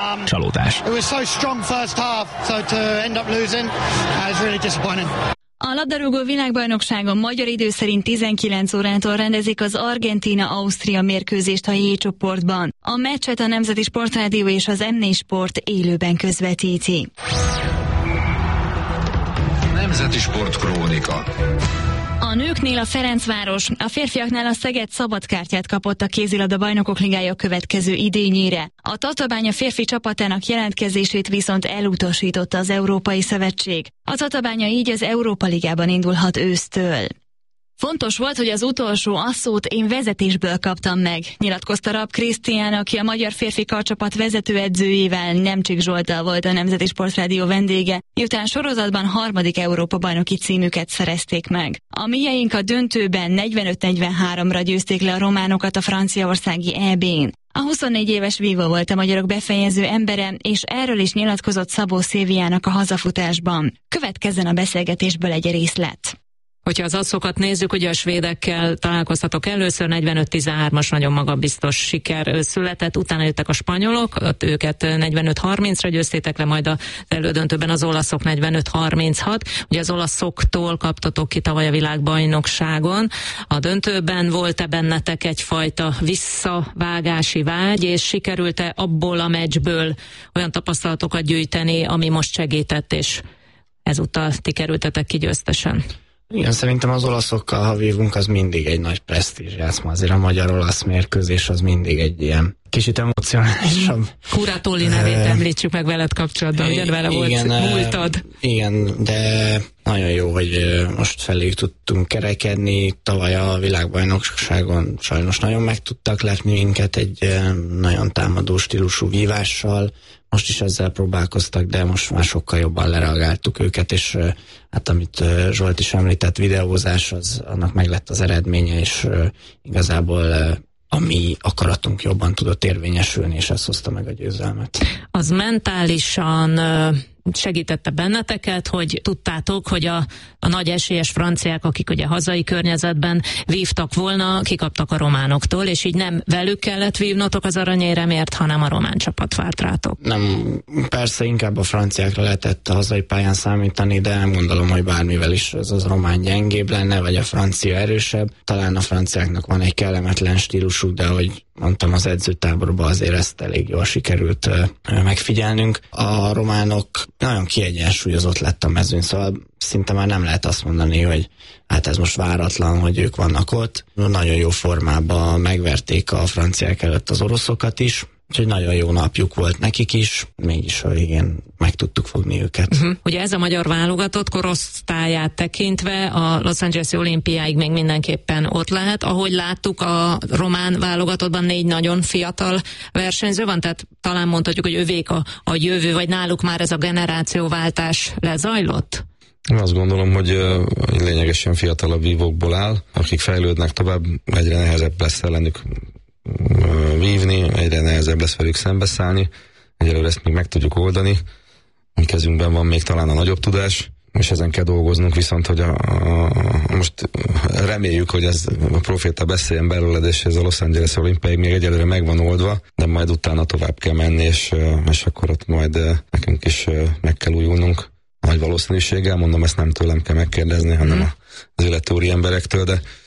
Csalódás. It was so strong first half, so to end up losing, was really disappointing. A labdarúgó világbajnokságon magyar idő szerint 19 órától rendezik az Argentína-Ausztria mérkőzést a J csoportban. A meccset a Nemzeti Sportrádió és az M4 Sport élőben közvetíti. Nemzeti Sport Krónika. A nőknél a Ferencváros, a férfiaknál a Szeged szabadkártyát kapott a kézilabda bajnokok ligája következő idényére. A Tatabánya férfi csapatának jelentkezését viszont elutasította az Európai Szövetség. A Tatabánya így az Európa Ligában indulhat ősztől. Fontos volt, hogy az utolsó asszót én vezetésből kaptam meg, nyilatkozta Rapp Krisztián, aki a magyar férfi karcsapat vezetőedzőjével, Nemcsik Zsolttal volt a Nemzeti Sportrádió vendége, miután sorozatban 3. Európa-bajnoki címüket szerezték meg. A mieink a döntőben 45-43-ra győzték le a románokat a franciaországi EB-n. A 24 éves vívó volt a magyarok befejező embere, és erről is nyilatkozott Szabó Szilviának a hazafutásban. Következzen a beszélgetésből egy részlet. Hogyha az asszokat nézzük, ugye a svédekkel találkoztatok először, 45-13-as nagyon magabiztos siker született, utána jöttek a spanyolok, őket 45-30-ra győztétek le, majd az elődöntőben az olaszok 45-36, ugye az olaszoktól kaptatok ki tavaly a világbajnokságon. A döntőben volt-e bennetek egyfajta visszavágási vágy, és sikerült-e abból a meccsből olyan tapasztalatokat gyűjteni, ami most segített, és ezúttal ti kerültetek ki győztesen? Igen, szerintem az olaszokkal, ha vívunk, az mindig egy nagy presztízs játszma. Azért a magyar-olasz mérkőzés az mindig egy ilyen kicsit emocionálisabb. Kuratoli nevét említsük meg veled kapcsolatban, ugye vele volt múltad. Igen, de nagyon jó, hogy most feléjük tudtunk kerekedni. Tavaly a világbajnokságon sajnos nagyon meg tudtak lepni minket egy nagyon támadó stílusú vívással. Most is ezzel próbálkoztak, de most már sokkal jobban lereagáltuk őket, és hát amit Zsolt is említett, videózás, annak meg lett az eredménye, és igazából a mi akaratunk jobban tudott érvényesülni, és ez hozta meg a győzelmet. Az mentálisan segítette benneteket, hogy tudtátok, hogy a nagy esélyes franciák, akik ugye hazai környezetben vívtak volna, kikaptak a románoktól, és így nem velük kellett vívnotok az aranyéremért, hanem a román csapat várt rátok. Nem, persze inkább a franciákra lehetett a hazai pályán számítani, de nem gondolom, hogy bármivel is ez az román gyengébb lenne, vagy a francia erősebb. Talán a franciáknak van egy kellemetlen stílusuk, de hogy mondtam, az edzőtáborban azért ezt elég jól sikerült megfigyelnünk. A románok nagyon kiegyensúlyozott lett a mezőn, szóval szinte már nem lehet azt mondani, hogy hát ez most váratlan, hogy ők vannak ott. Nagyon jó formában megverték a franciák előtt az oroszokat is, úgyhogy nagyon jó napjuk volt nekik is, mégis a végén meg tudtuk fogni őket. Ugye ez a magyar válogatott korosztályát tekintve a Los Angeles-i olimpiáig még mindenképpen ott lehet. Ahogy láttuk, a román válogatottban 4 nagyon fiatal versenyző van, tehát talán mondhatjuk, hogy övék a jövő, vagy náluk már ez a generációváltás lezajlott? Én azt gondolom, hogy lényegesen fiatalabb vívókból áll, akik fejlődnek tovább, egyre nehezebb lesz ellenük vívni, egyre nehezebb lesz velük szembeszállni. Egyelőre ezt még meg tudjuk oldani. Mi kezünkben van még talán a nagyobb tudás, és ezen kell dolgoznunk, viszont hogy most reméljük, hogy ez a proféta beszéljen belőled, és ez a Los Angeles olimpiáig még egyelőre meg van oldva, de majd utána tovább kell menni, és akkor ott majd nekünk is meg kell újulnunk. Nagy valószínűséggel, mondom, ezt nem tőlem kell megkérdezni, hanem az illető úri emberektől,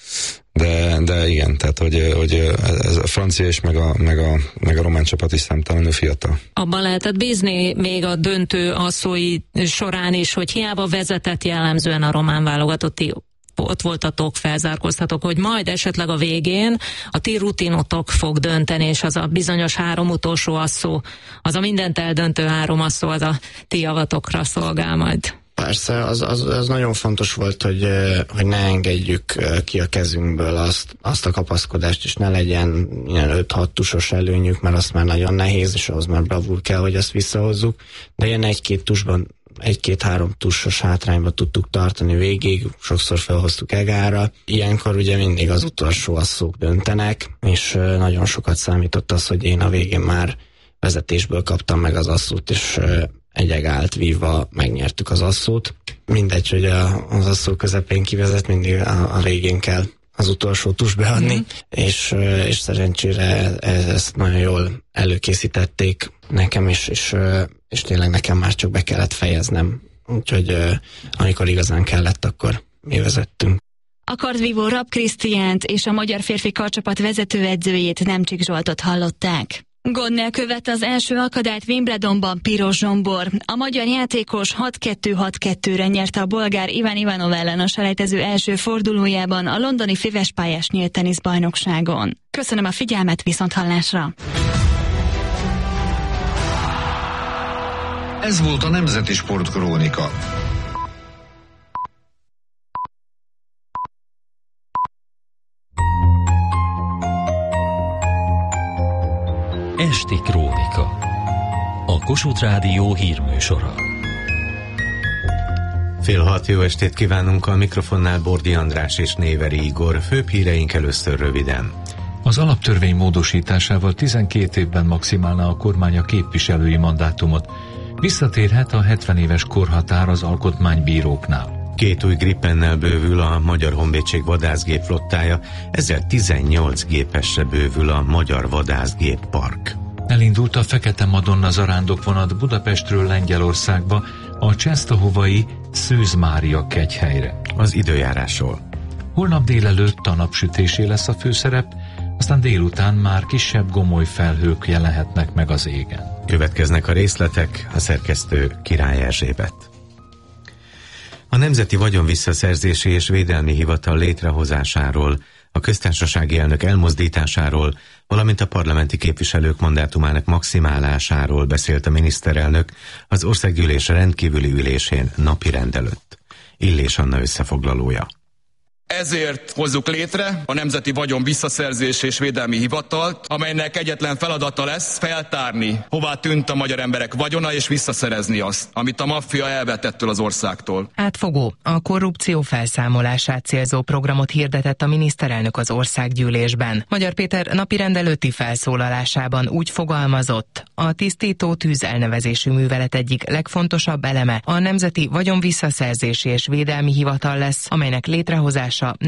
de igen, tehát hogy ez a francia és meg a román csapat is számtalanul fiatal. Abban lehetett bízni még a döntő asszói során is, hogy hiába vezetett jellemzően a román válogatotti, ott voltatok, felzárkóztatok, hogy majd esetleg a végén a ti rutinotok fog dönteni, és az a bizonyos 3 utolsó asszó, az a mindent eldöntő 3 asszó, az a ti javatokra szolgál majd. Persze, az nagyon fontos volt, hogy ne engedjük ki a kezünkből azt a kapaszkodást, és ne legyen ilyen 5-6 tusos előnyük, mert azt már nagyon nehéz, és ahhoz már bravúr kell, hogy ezt visszahozzuk. De ilyen 1-2 tusban, 1-2-3 tusos hátrányba tudtuk tartani végig, sokszor felhoztuk egára. Ilyenkor ugye mindig az utolsó asszók döntenek, és nagyon sokat számított az, hogy én a végén már vezetésből kaptam meg az asszót, és egy egált vívva megnyertük az asszót. Mindegy, hogy az asszó közepén kivezet, mindig a végén kell az utolsó tus beadni, és szerencsére ezt nagyon jól előkészítették nekem, és tényleg nekem már csak be kellett fejeznem. Úgyhogy amikor igazán kellett, akkor mi vezettünk. A kardvívó Rapp Krisztiánt és a magyar férfi karcsapat vezetőedzőjét, Nemcsik Zsoltot hallották. Gondnál követte az első akadályt Wimbledonban Piros Zsombor. A magyar játékos 6-2-6-2-re nyerte a bolgár Iván Ivanov ellen a selejtező első fordulójában a londoni füvespályás nyílt teniszbajnokságon. Köszönöm a figyelmet, viszonthallásra! Ez volt a Nemzeti Sportkrónika. Esti Krónika. A Kossuth Rádió hírműsora. 5:30 jó estét kívánunk, a mikrofonnál Bordi András és Néveri Igor. Főbb híreink először röviden. Az alaptörvény módosításával 12 évben maximálna a kormány a képviselői mandátumot. Visszatérhet a 70 éves korhatár az alkotmánybíróknál. 2 új Gripennel bővül a Magyar Honvédség vadászgép flottája, ezzel 18 gépesre bővül a Magyar Vadászgéppark. Elindult a Fekete Madonna zarándokvonat Budapestről Lengyelországba, a Csensztohovai Szűz Mária kegyhelyre. Az időjárásról. Holnap délelőtt a napsütésé lesz a főszerep, aztán délután már kisebb gomoly felhők jelenhetnek meg az égen. Következnek a részletek, a szerkesztő Király Erzsébet. A Nemzeti Vagyonvisszaszerzési és Védelmi Hivatal létrehozásáról, a köztársasági elnök elmozdításáról, valamint a parlamenti képviselők mandátumának maximálásáról beszélt a miniszterelnök az országgyűlés rendkívüli ülésén napirend előtt. Illés Anna összefoglalója. Ezért hozzuk létre a Nemzeti Vagyonvisszaszerzési és Védelmi Hivatalt, amelynek egyetlen feladata lesz feltárni, hová tűnt a magyar emberek vagyona, és visszaszerezni azt, amit a maffia elvett ettől az országtól. Átfogó, a korrupció felszámolását célzó programot hirdetett a miniszterelnök az országgyűlésben. Magyar Péter napirend előtti felszólalásában úgy fogalmazott, a tisztító tűz elnevezésű művelet egyik legfontosabb eleme a Nemzeti Vagyonvisszaszerzési és Védelmi Hivatal lesz, amelynek létrehozása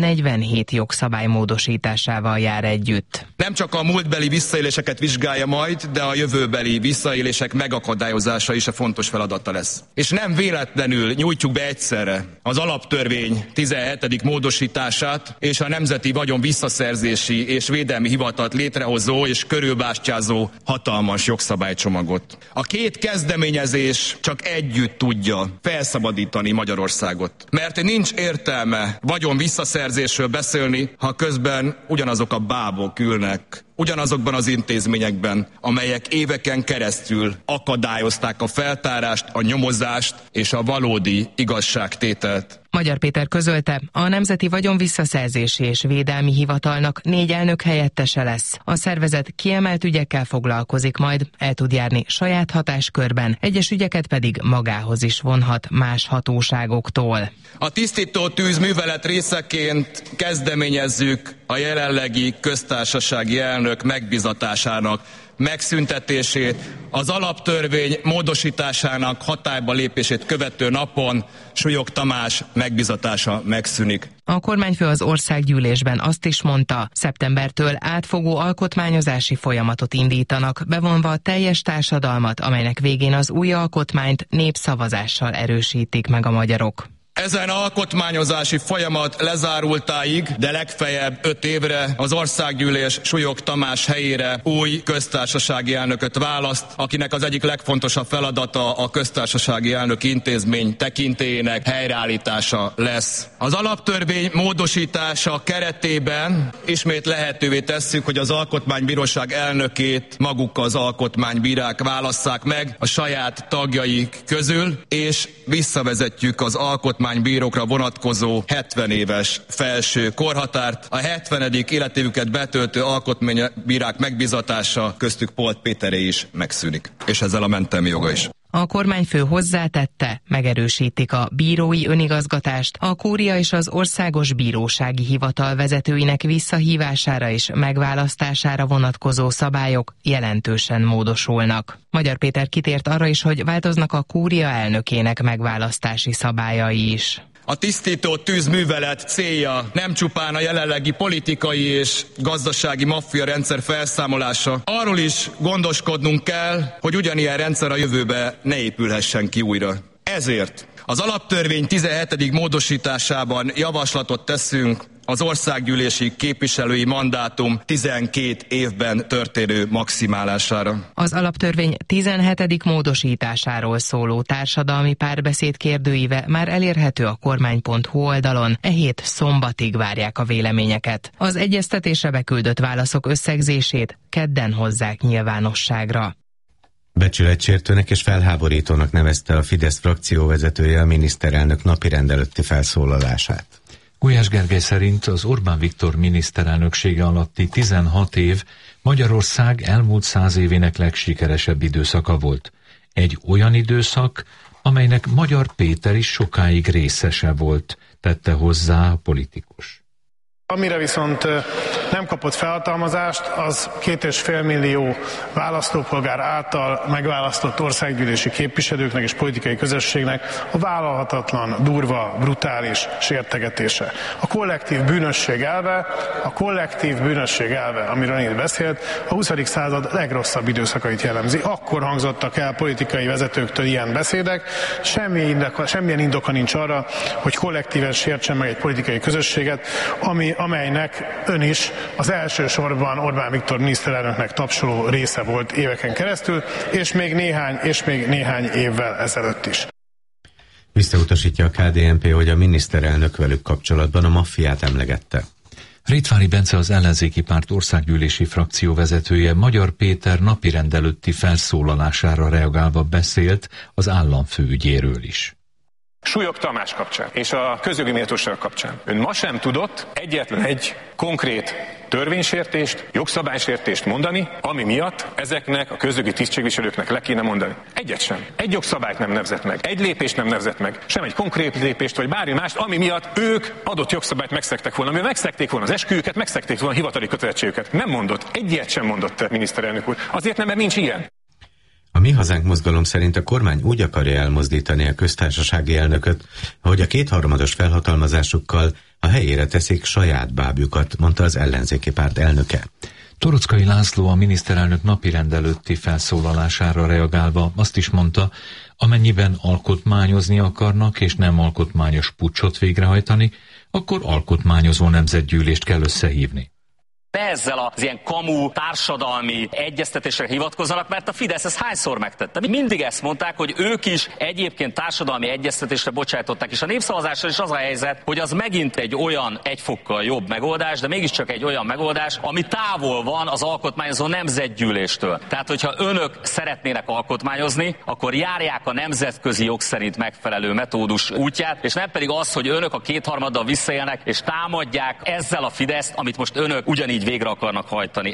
47 jogszabály módosításával jár együtt. Nem csak a múltbeli visszaéléseket vizsgálja majd, de a jövőbeli visszaélések megakadályozása is a fontos feladata lesz. És nem véletlenül nyújtjuk be egyszerre az alaptörvény 17. módosítását és a Nemzeti Vagyonvisszaszerzési és Védelmi Hivatalt létrehozó és körülbástyázó hatalmas jogszabálycsomagot. A két kezdeményezés csak együtt tudja felszabadítani Magyarországot. Mert nincs értelme visszaszerzésről beszélni, ha közben ugyanazok a bábok ülnek ugyanazokban az intézményekben, amelyek éveken keresztül akadályozták a feltárást, a nyomozást és a valódi igazságtételt. Magyar Péter közölte, a Nemzeti Vagyonvisszaszerzési és Védelmi Hivatalnak 4 elnök helyettese lesz. A szervezet kiemelt ügyekkel foglalkozik majd, el tud járni saját hatáskörben, egyes ügyeket pedig magához is vonhat más hatóságoktól. A tisztító tűz művelet részeként kezdeményezzük a jelenlegi köztársasági elnök megbizatásának megszüntetését, az alaptörvény módosításának hatályba lépését követő napon Súlyog Tamás megbizatása megszűnik. A kormányfő az országgyűlésben azt is mondta, szeptembertől átfogó alkotmányozási folyamatot indítanak, bevonva a teljes társadalmat, amelynek végén az új alkotmányt népszavazással erősítik meg a magyarok. Ezen alkotmányozási folyamat lezárultáig, de legfeljebb 5 évre az országgyűlés Súlyog Tamás helyére új köztársasági elnököt választ, akinek az egyik legfontosabb feladata a köztársasági elnök intézmény tekintélyének helyreállítása lesz. Az alaptörvény módosítása keretében ismét lehetővé tesszük, hogy az Alkotmánybíróság elnökét maguk az alkotmánybírák válasszák meg a saját tagjaik közül, és visszavezetjük az alkotmánybírókra vonatkozó 70 éves felső korhatárt. A 70. életévüket betöltő alkotmánybírák megbizatása, köztük Polt Péteré is megszűnik. És ezzel a mentelmi joga is. A kormányfő hozzátette, megerősítik a bírói önigazgatást, a kúria és az Országos Bírósági Hivatal vezetőinek visszahívására és megválasztására vonatkozó szabályok jelentősen módosulnak. Magyar Péter kitért arra is, hogy változnak a kúria elnökének megválasztási szabályai is. A tisztító tűzművelet célja nem csupán a jelenlegi politikai és gazdasági maffia rendszer felszámolása. Arról is gondoskodnunk kell, hogy ugyanilyen rendszer a jövőbe ne épülhessen ki újra. Ezért az alaptörvény 17. módosításában javaslatot teszünk az országgyűlési képviselői mandátum 12 évben történő maximálására. Az alaptörvény 17. módosításáról szóló társadalmi párbeszéd kérdőíve már elérhető a kormány.hu oldalon, e hét szombatig várják a véleményeket. Az egyeztetésre beküldött válaszok összegzését kedden hozzák nyilvánosságra. Becsületsértőnek és felháborítónak nevezte a Fidesz frakcióvezetője a miniszterelnök napirend előtti felszólalását. Gulyás Gergely szerint az Orbán Viktor miniszterelnöksége alatti 16 év Magyarország elmúlt 100 évének legsikeresebb időszaka volt. Egy olyan időszak, amelynek Magyar Péter is sokáig részese volt, tette hozzá a politikus. Amire viszont nem kapott felhatalmazást, az 2,5 millió választópolgár által megválasztott országgyűlési képviselőknek és politikai közösségnek a vállalhatatlan, durva, brutális sértegetése. A kollektív bűnösség elve, amiről én beszélt, a 20. század legrosszabb időszakait jellemzi. Akkor hangzottak el politikai vezetőktől ilyen beszédek, semmilyen indoka nincs arra, hogy kollektíven sértsen meg egy politikai közösséget, amelynek ön is az elsősorban Orbán Viktor miniszterelnöknek tapsoló része volt éveken keresztül, és még néhány évvel ezelőtt is. Visszautasítja a KDNP, hogy a miniszterelnök velük kapcsolatban a maffiát emlegette. Rétvári Bence, az ellenzéki párt országgyűlési frakcióvezetője Magyar Péter napirend előtti felszólalására reagálva beszélt az államfő ügyéről is. Súlyog Tamás kapcsán és a közjogi méltóság kapcsán. Ön ma sem tudott egyetlen egy konkrét törvénysértést, jogszabálysértést mondani, ami miatt ezeknek a közjogi tisztségviselőknek le kéne mondani. Egyet sem. Egy jogszabályt nem nevezett meg, egy lépést nem nevezett meg, sem egy konkrét lépést, vagy bármi mást, ami miatt ők adott jogszabályt megszegtek volna, amivel megszegték volna az esküjüket, megszegték volna a hivatali kötelezettségüket. Nem mondott. Egyet sem mondott, miniszterelnök úr. Azért nem, mert nincs ilyen. A Mi Hazánk mozgalom szerint a kormány úgy akarja elmozdítani a köztársasági elnököt, hogy a 2/3 felhatalmazásukkal a helyére teszik saját bábjukat, mondta az ellenzéki párt elnöke. Torockai László a miniszterelnök napirend előtti felszólalására reagálva azt is mondta, amennyiben alkotmányozni akarnak és nem alkotmányos puccsot végrehajtani, akkor alkotmányozó nemzetgyűlést kell összehívni. Ne ezzel az ilyen kamu társadalmi egyeztetésre hivatkozzanak, mert a Fidesz ezt hányszor megtette. Mindig ezt mondták, hogy ők is egyébként társadalmi egyeztetésre bocsájtották, és a népszavazással is az a helyzet, hogy az megint egy olyan egy fokkal jobb megoldás, de mégiscsak egy olyan megoldás, ami távol van az alkotmányozó nemzetgyűléstől. Tehát, hogyha önök szeretnének alkotmányozni, akkor járják a nemzetközi jog szerint megfelelő metódus útját, és nem pedig az, hogy önök a 2/3 visszaélnek, és támadják ezzel a Fideszt, amit most önök ugyanígy végre akarnak hajtani.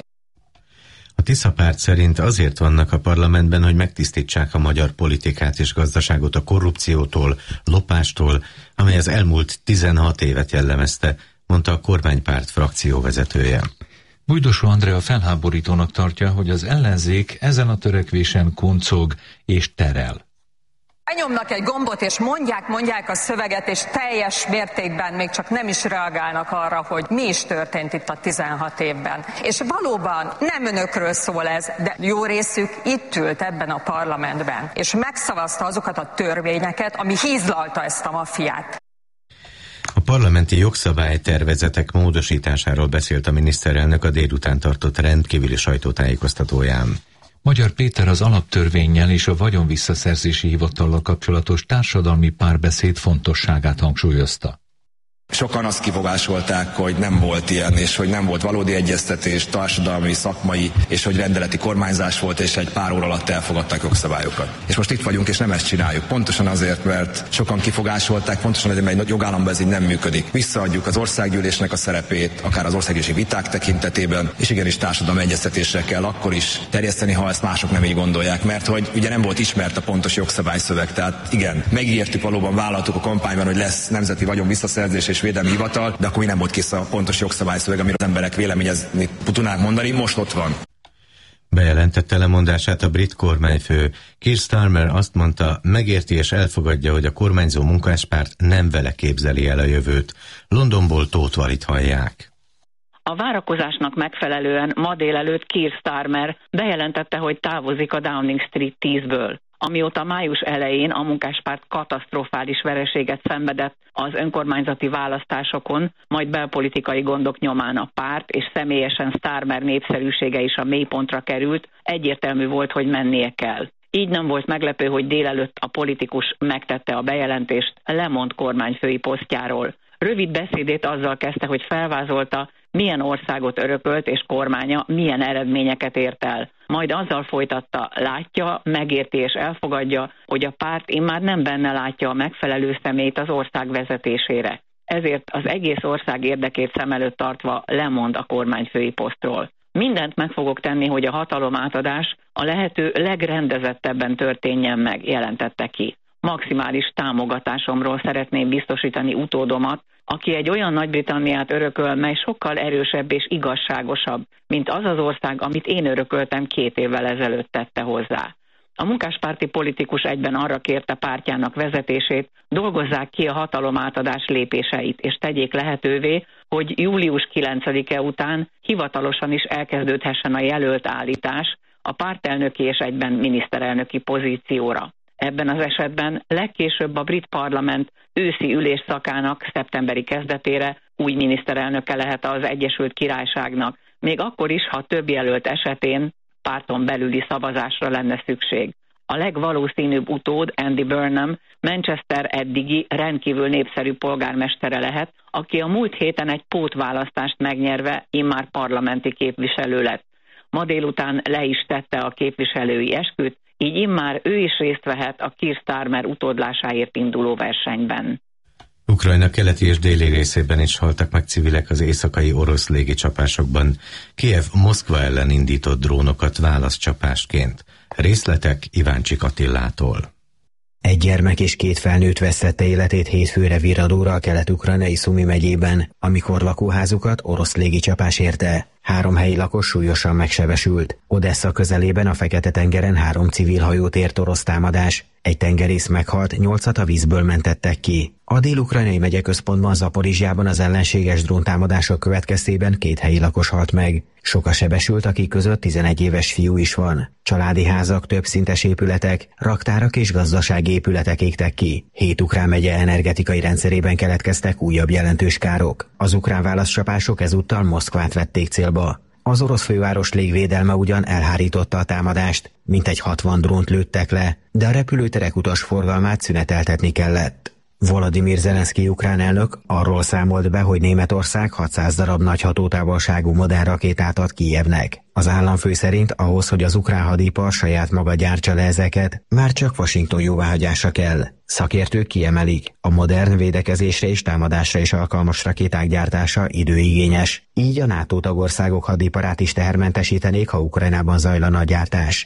A Tisza párt szerint azért vannak a parlamentben, hogy megtisztítsák a magyar politikát és gazdaságot a korrupciótól, lopástól, amely az elmúlt 16 évet jellemezte, mondta a kormánypárt frakcióvezetője. Bújdosó Andrea felháborítónak tartja, hogy az ellenzék ezen a törekvésen kuncog és terel. Benyomnak egy gombot, és mondják a szöveget, és teljes mértékben még csak nem is reagálnak arra, hogy mi is történt itt a 16 évben. És valóban nem önökről szól ez, de jó részük itt ült ebben a parlamentben, és megszavazta azokat a törvényeket, ami hízlalta ezt a maffiát. A parlamenti jogszabálytervezetek módosításáról beszélt a miniszterelnök a délután tartott rendkívüli sajtótájékoztatóján. Magyar Péter az alaptörvénnyel és a vagyonvisszaszerzési hivatallal kapcsolatos társadalmi párbeszéd fontosságát hangsúlyozta. Sokan azt kifogásolták, hogy nem volt ilyen, és hogy nem volt valódi egyeztetés, társadalmi, szakmai, és hogy rendeleti kormányzás volt, és egy pár óra alatt elfogadták jogszabályokat. És most itt vagyunk, és nem ezt csináljuk. Pontosan azért, mert sokan kifogásolták, pontosan azért, mert egy jogállamban ez így nem működik. Visszaadjuk az országgyűlésnek a szerepét, akár az országgyűlési viták tekintetében, és igenis társadalmi egyeztetésre kell akkor is terjeszteni, ha ezt mások nem így gondolják, mert hogy ugye nem volt ismert a pontos jogszabályszöveg. Tehát igen, megígértük, valóban vállaltuk a kampányban, hogy lesz nemzeti vagyonvisszaszerzés és védelmi hivatal, de akkor még nem volt kész a pontos jogszabályszöveg, amire az emberek véleményezni tudnák mondani, most ott van. Bejelentette lemondását a brit kormányfő. Keir Starmer azt mondta, megérti és elfogadja, hogy a kormányzó munkáspárt nem vele képzeli el a jövőt. Londonból Tóth Valit hallják. A várakozásnak megfelelően ma délelőtt Keir Starmer bejelentette, hogy távozik a Downing Street 10-ből. Amióta május elején a munkáspárt katasztrofális vereséget szenvedett az önkormányzati választásokon, majd belpolitikai gondok nyomán a párt és személyesen Starmer népszerűsége is a mélypontra került, egyértelmű volt, hogy mennie kell. Így nem volt meglepő, hogy délelőtt a politikus megtette a bejelentést, lemond kormányfői posztjáról. Rövid beszédét azzal kezdte, hogy felvázolta, milyen országot örökölt és kormánya milyen eredményeket ért el. Majd azzal folytatta, látja, megérti és elfogadja, hogy a párt immár nem benne látja a megfelelő személyt az ország vezetésére. Ezért az egész ország érdekét szem előtt tartva lemond a kormányfői posztról. Mindent meg fogok tenni, hogy a hatalomátadás a lehető legrendezettebben történjen meg, jelentette ki. Maximális támogatásomról szeretném biztosítani utódomat, aki egy olyan Nagy-Britanniát örököl, mely sokkal erősebb és igazságosabb, mint az az ország, amit én örököltem 2 évvel ezelőtt, tette hozzá. A munkáspárti politikus egyben arra kérte pártjának vezetését, dolgozzák ki a hatalomátadás lépéseit, és tegyék lehetővé, hogy július 9-e után hivatalosan is elkezdődhessen a jelölt állítás a pártelnöki és egyben miniszterelnöki pozícióra. Ebben az esetben legkésőbb a brit parlament őszi ülésszakának szeptemberi kezdetére új miniszterelnöke lehet az Egyesült Királyságnak, még akkor is, ha több jelölt esetén párton belüli szavazásra lenne szükség. A legvalószínűbb utód, Andy Burnham, Manchester eddigi rendkívül népszerű polgármestere lehet, aki a múlt héten egy pótválasztást megnyerve immár parlamenti képviselő lett. Ma délután le is tette a képviselői esküt, így immár ő is részt vehet a Keir Starmer utódlásáért induló versenyben. Ukrajna keleti és déli részében is haltak meg civilek az éjszakai orosz légicsapásokban. Kijev Moszkva ellen indított drónokat válaszcsapásként. Részletek Iváncsik Attillától. Egy gyermek és 2 felnőtt vesztette életét hétfőre virradóra a kelet-ukrajnai Szumi megyében, amikor lakóházukat orosz légicsapás érte. 3 helyi lakos súlyosan megsebesült. Odessa közelében a Fekete-tengeren 3 civil hajót ért orosz támadás. Egy tengerész meghalt, 8-at a vízből mentettek ki. A dél-ukrajnai megyeközpontban Zaporizsjában az ellenséges dróntámadások következtében 2 helyi lakos halt meg. Sok a sebesült, akik között 11 éves fiú is van. Családi házak, többszintes épületek, raktárak és gazdasági épületek égtek ki. 7 ukrán megye energetikai rendszerében keletkeztek újabb jelentős károk. Az ukrán válaszcsapások ezúttal Moszkvát vették célba. Az orosz főváros légvédelme ugyan elhárította a támadást, mintegy 60 drónt lőttek le, de a repülőterek utasforgalmát szüneteltetni kellett. Volodymyr Zelenszky ukrán elnök arról számolt be, hogy Németország 600 darab nagy hatótávolságú modern rakétát ad Kijevnek. Az államfő szerint ahhoz, hogy az ukrán hadipar saját maga gyártsa le ezeket, már csak Washington jóváhagyása kell. Szakértők kiemelik, a modern védekezésre és támadásra is alkalmas rakéták gyártása időigényes. Így a NATO tagországok hadiparát is tehermentesítenék, ha Ukrajnában zajlana a gyártás.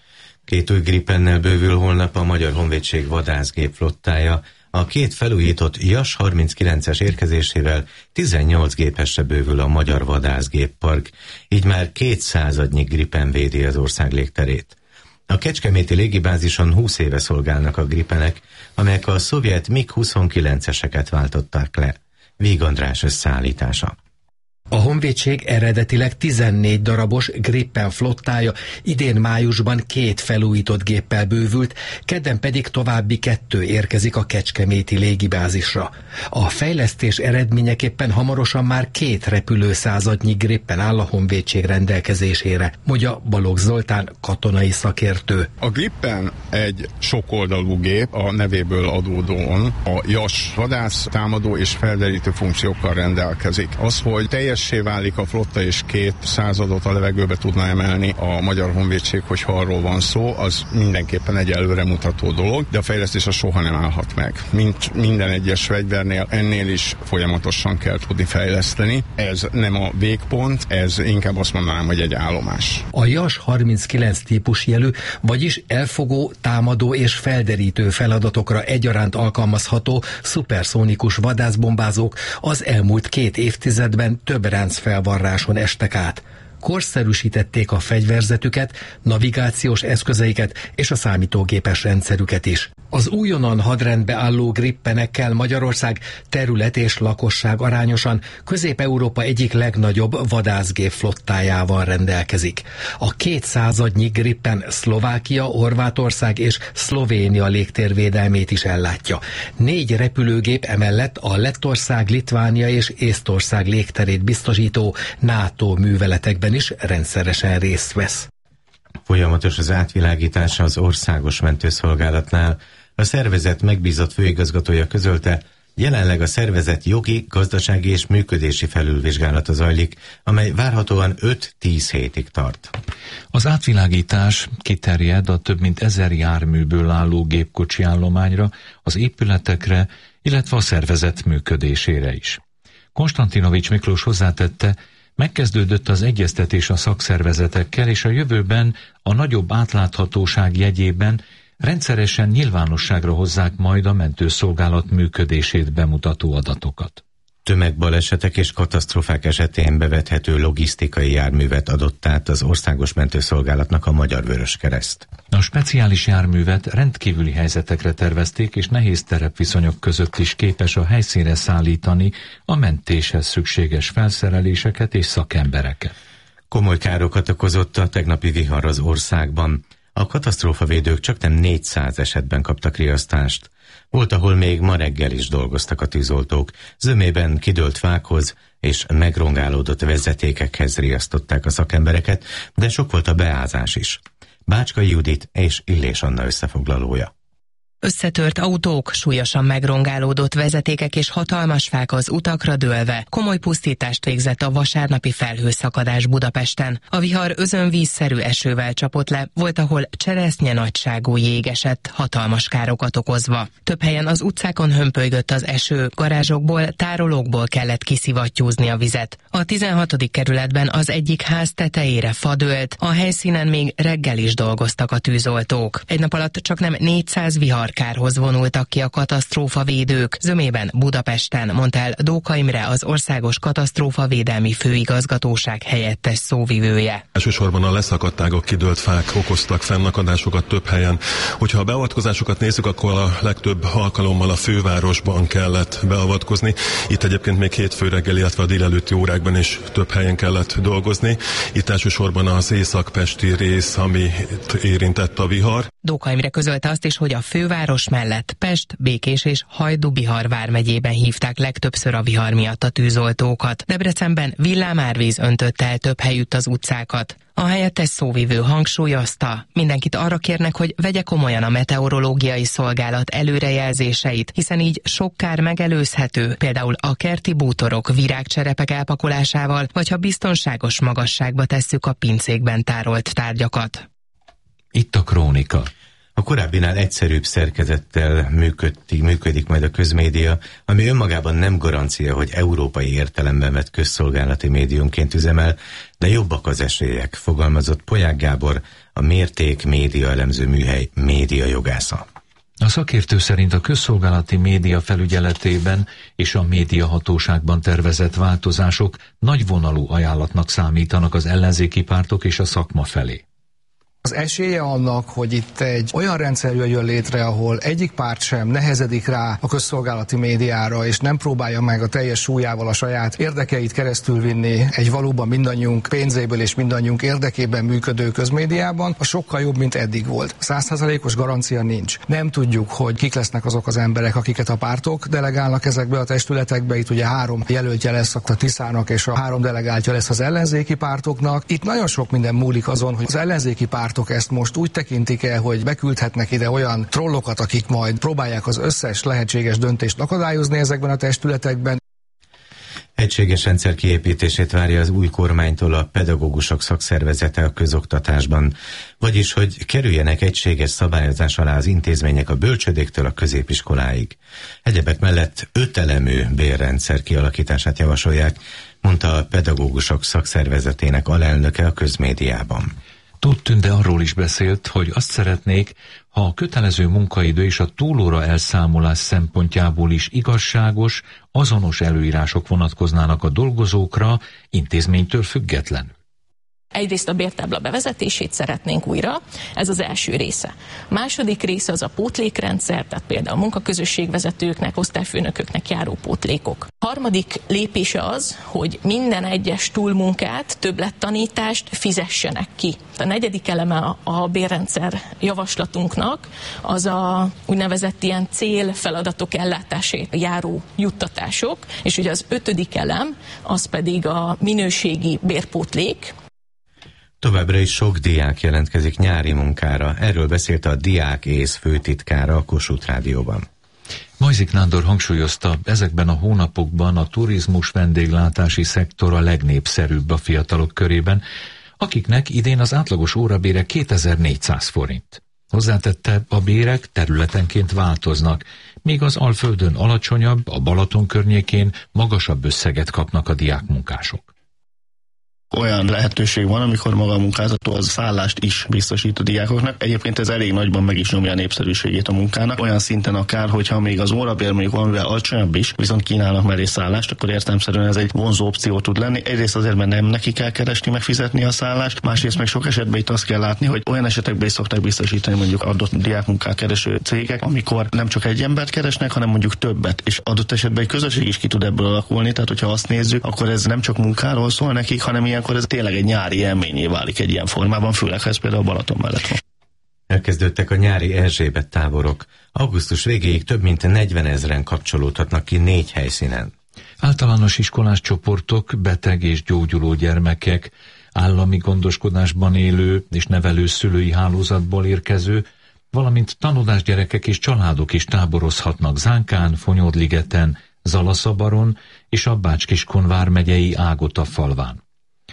2 új Gripennel bővül holnap a Magyar Honvédség vadászgép flottája. A 2 felújított JAS 39-es érkezésével 18 gépesre bővül a magyar vadászgéppark, így már 200-adnyi Gripen védi az ország légterét. A kecskeméti légibázison 20 éve szolgálnak a Gripenek, amelyek a szovjet MiG-29-eseket váltották le. Víg András összeállítása. A honvédség eredetileg 14 darabos Gripen flottája idén májusban 2 felújított géppel bővült, kedden pedig további 2 érkezik a kecskeméti légibázisra. A fejlesztés eredményeképpen hamarosan már 2 repülőszázadnyi Gripen áll a honvédség rendelkezésére, mondja Balogh Zoltán katonai szakértő. A Gripen egy sokoldalú gép, a nevéből adódóan a JAS vadász, támadó és felderítő funkciókkal rendelkezik. Az, hogy teljessé válik a flotta és 2 századot a levegőbe tudna emelni a Magyar Honvédség, hogyha arról van szó, az mindenképpen egy előremutató dolog, de a fejlesztés az soha nem állhat meg. Mint minden egyes fegyvernél, ennél is folyamatosan kell tudni fejleszteni. Ez nem a végpont, ez inkább azt mondanám, hogy egy állomás. A JAS 39 típusjelű, vagyis elfogó, támadó és felderítő feladatokra egyaránt alkalmazható szuperszónikus vadászbombázók az elmúlt 2 évtizedben több ráncfelvarráson estek át. korszerűsítették a fegyverzetüket, navigációs eszközeiket és a számítógépes rendszerüket is. Az újonnan hadrendbe álló Grippenekkel Magyarország terület és lakosság arányosan Közép-Európa egyik legnagyobb vadászgép flottájával rendelkezik. A 200 Grippen Szlovákia, Horvátország és Szlovénia légtérvédelmét is ellátja. 4 repülőgép emellett a Lettország, Litvánia és Észtország légterét biztosító NATO műveletekben is rendszeresen részt vesz. Folyamatos az átvilágítása az Országos Mentőszolgálatnál. A szervezet megbízott főigazgatója közölte, jelenleg a szervezet jogi, gazdasági és működési felülvizsgálata zajlik, amely várhatóan 5-10 hétig tart. Az átvilágítás kiterjed a több mint 1000 járműből álló gépkocsi állományra, az épületekre, illetve a szervezet működésére is. Konstantinovics Miklós hozzátette, megkezdődött az egyeztetés a szakszervezetekkel, és a jövőben a nagyobb átláthatóság jegyében rendszeresen nyilvánosságra hozzák majd a mentőszolgálat működését bemutató adatokat. Tömegbalesetek és katasztrófák esetén bevethető logisztikai járművet adott át az Országos Mentőszolgálatnak a Magyar Vöröskereszt. A speciális járművet rendkívüli helyzetekre tervezték, és nehéz terepviszonyok között is képes a helyszínre szállítani a mentéshez szükséges felszereléseket és szakembereket. Komoly károkat okozott a tegnapi vihar az országban. A katasztrófavédők csaknem 400 esetben kaptak riasztást. Volt, ahol még ma reggel is dolgoztak a tűzoltók. Zömében kidőlt fákhoz és megrongálódott vezetékekhez riasztották a szakembereket, de sok volt a beázás is. Bácskai Judit és Illés Anna összefoglalója. Összetört autók, súlyosan megrongálódott vezetékek és hatalmas fák az utakra dőlve komoly pusztítást végzett a vasárnapi felhőszakadás Budapesten. A vihar özönvízszerű esővel csapott le, volt, ahol cseresznye nagyságú jég esett, hatalmas károkat okozva. Több helyen az utcákon hömpölygött az eső, garázsokból, tárolókból kellett kiszivattyúzni a vizet. A 16. kerületben az egyik ház tetejére fa dőlt, a helyszínen még reggel is dolgoztak a tűzoltók. Egy nap alatt csaknem 400 viharkárhoz vonultak ki a katasztrófavédők. Zömében Budapesten, mondta el Dóka Imre, az Országos Katasztrófavédelmi Főigazgatóság helyettes szóvivője. Elsősorban a leszakadt ágak, kidőlt fák okoztak fennakadásokat több helyen. Hogyha a beavatkozásokat nézzük, akkor a legtöbb alkalommal a fővárosban kellett beavatkozni. Itt egyébként még hétfő reggel, illetve a délelőtti órákban is több helyen kellett dolgozni. Itt elsősorban az északpesti rész, ami érintett a vihar. Dóka Imre közölte azt is, hogy a főváros mellett Pest, Békés és Hajdú-Bihar vármegyében hívták legtöbbször a vihar miatt a tűzoltókat. Debrecenben villámárvíz öntötte el több helyütt az utcákat. A helyettes szóvivő hangsúlyozta, mindenkit arra kérnek, hogy vegye komolyan a meteorológiai szolgálat előrejelzéseit, hiszen így sok kár megelőzhető, például a kerti bútorok, virágcserepek elpakolásával, vagy ha biztonságos magasságba tesszük a pincékben tárolt tárgyakat. Itt a Krónika. A korábbinál egyszerűbb szerkezettel működik majd a közmédia, ami önmagában nem garancia, hogy európai értelemben vett közszolgálati médiumként üzemel, de jobbak az esélyek, fogalmazott Polyák Gábor, a Mérték média elemző műhely médiajogásza. A szakértő szerint a közszolgálati média felügyeletében és a médiahatóságban tervezett változások nagyvonalú ajánlatnak számítanak az ellenzéki pártok és a szakma felé. Az esélye annak, hogy itt egy olyan rendszer jöjjön létre, ahol egyik párt sem nehezedik rá a közszolgálati médiára, és nem próbálja meg a teljes súlyával a saját érdekeit keresztülvinni egy valóban mindannyiunk pénzéből és mindannyiunk érdekében működő közmédiában, a sokkal jobb, mint eddig volt. 100%-os garancia nincs. Nem tudjuk, hogy kik lesznek azok az emberek, akiket a pártok delegálnak ezekbe a testületekbe. Itt ugye 3 jelöltje lesz a Tiszának, és a 3 delegáltja lesz az ellenzéki pártoknak. Itt nagyon sok minden múlik azon, hogy az ellenzéki pártok ezt most úgy tekintik el, hogy beküldhetnek ide olyan trollokat, akik majd próbálják az összes lehetséges döntést akadályozni ezekben a testületekben. Egységes rendszer kiépítését várja az új kormánytól a pedagógusok szakszervezete a közoktatásban, vagyis hogy kerüljenek egységes szabályozás alá az intézmények a bölcsődéktől a középiskoláig. Egyebek mellett 5 elemű bérrendszer kialakítását javasolják, mondta a pedagógusok szakszervezetének alelnöke a közmédiában. Tóth Tünde arról is beszélt, hogy azt szeretnék, ha a kötelező munkaidő és a túlóra elszámolás szempontjából is igazságos, azonos előírások vonatkoznának a dolgozókra, intézménytől függetlenül. Egyrészt a bértábla bevezetését szeretnénk újra, ez az első része. A második része az a pótlékrendszer, tehát például a munkaközösségvezetőknek, osztályfőnököknek járó pótlékok. A harmadik lépése az, hogy minden egyes túlmunkát, többlettanítást fizessenek ki. A negyedik eleme a bérrendszer javaslatunknak az a úgynevezett ilyen célfeladatok ellátásért járó juttatások, és ugye az ötödik elem az pedig a minőségi bérpótlék. Továbbra is sok diák jelentkezik nyári munkára. Erről beszélt a Diák ÉSZ főtitkára a Kossuth Rádióban. Majzik Nándor hangsúlyozta, ezekben a hónapokban a turizmus vendéglátási szektor a legnépszerűbb a fiatalok körében, akiknek idén az átlagos órabére 2400 forint. Hozzátette, a bérek területenként változnak, míg az Alföldön alacsonyabb, a Balaton környékén magasabb összeget kapnak a diákmunkások. Olyan lehetőség van, amikor maga a munkáltató az szállást is biztosít a diákoknak. Egyébként ez elég nagyban meg is nyomja a népszerűségét a munkának. Olyan szinten akár, hogyha még az órabér mondjuk valamivel alacsonyabb is, viszont kínálnak mellé szállást, akkor értelemszerűen ez egy vonzó opció tud lenni. Egyrészt azért, mert nem neki kell keresni, megfizetni a szállást, másrészt meg sok esetben itt azt kell látni, hogy olyan esetekben is szokták biztosítani mondjuk adott diákmunkát kereső cégek, amikor nem csak egy embert keresnek, hanem mondjuk többet, és adott esetben egy közösség is ki tud ebből alakulni. Tehát, hogyha azt nézzük, akkor ez nem csak munkáról szól nekik, hanem ilyenkor ez tényleg egy nyári élményé válik egy ilyen formában, főleg ha ez például a Balaton mellett van. Elkezdődtek a nyári Erzsébet táborok. Augusztus végéig több mint 40 000-en kapcsolódhatnak ki 4 helyszínen. Általános iskolás csoportok, beteg és gyógyuló gyermekek, állami gondoskodásban élő és nevelő szülői hálózatból érkező, valamint tanodás gyerekek és családok is táborozhatnak Zánkán, Fonyódligeten, Zalaszabaron és a Bács-Kiskun vármegyei Ágota falván.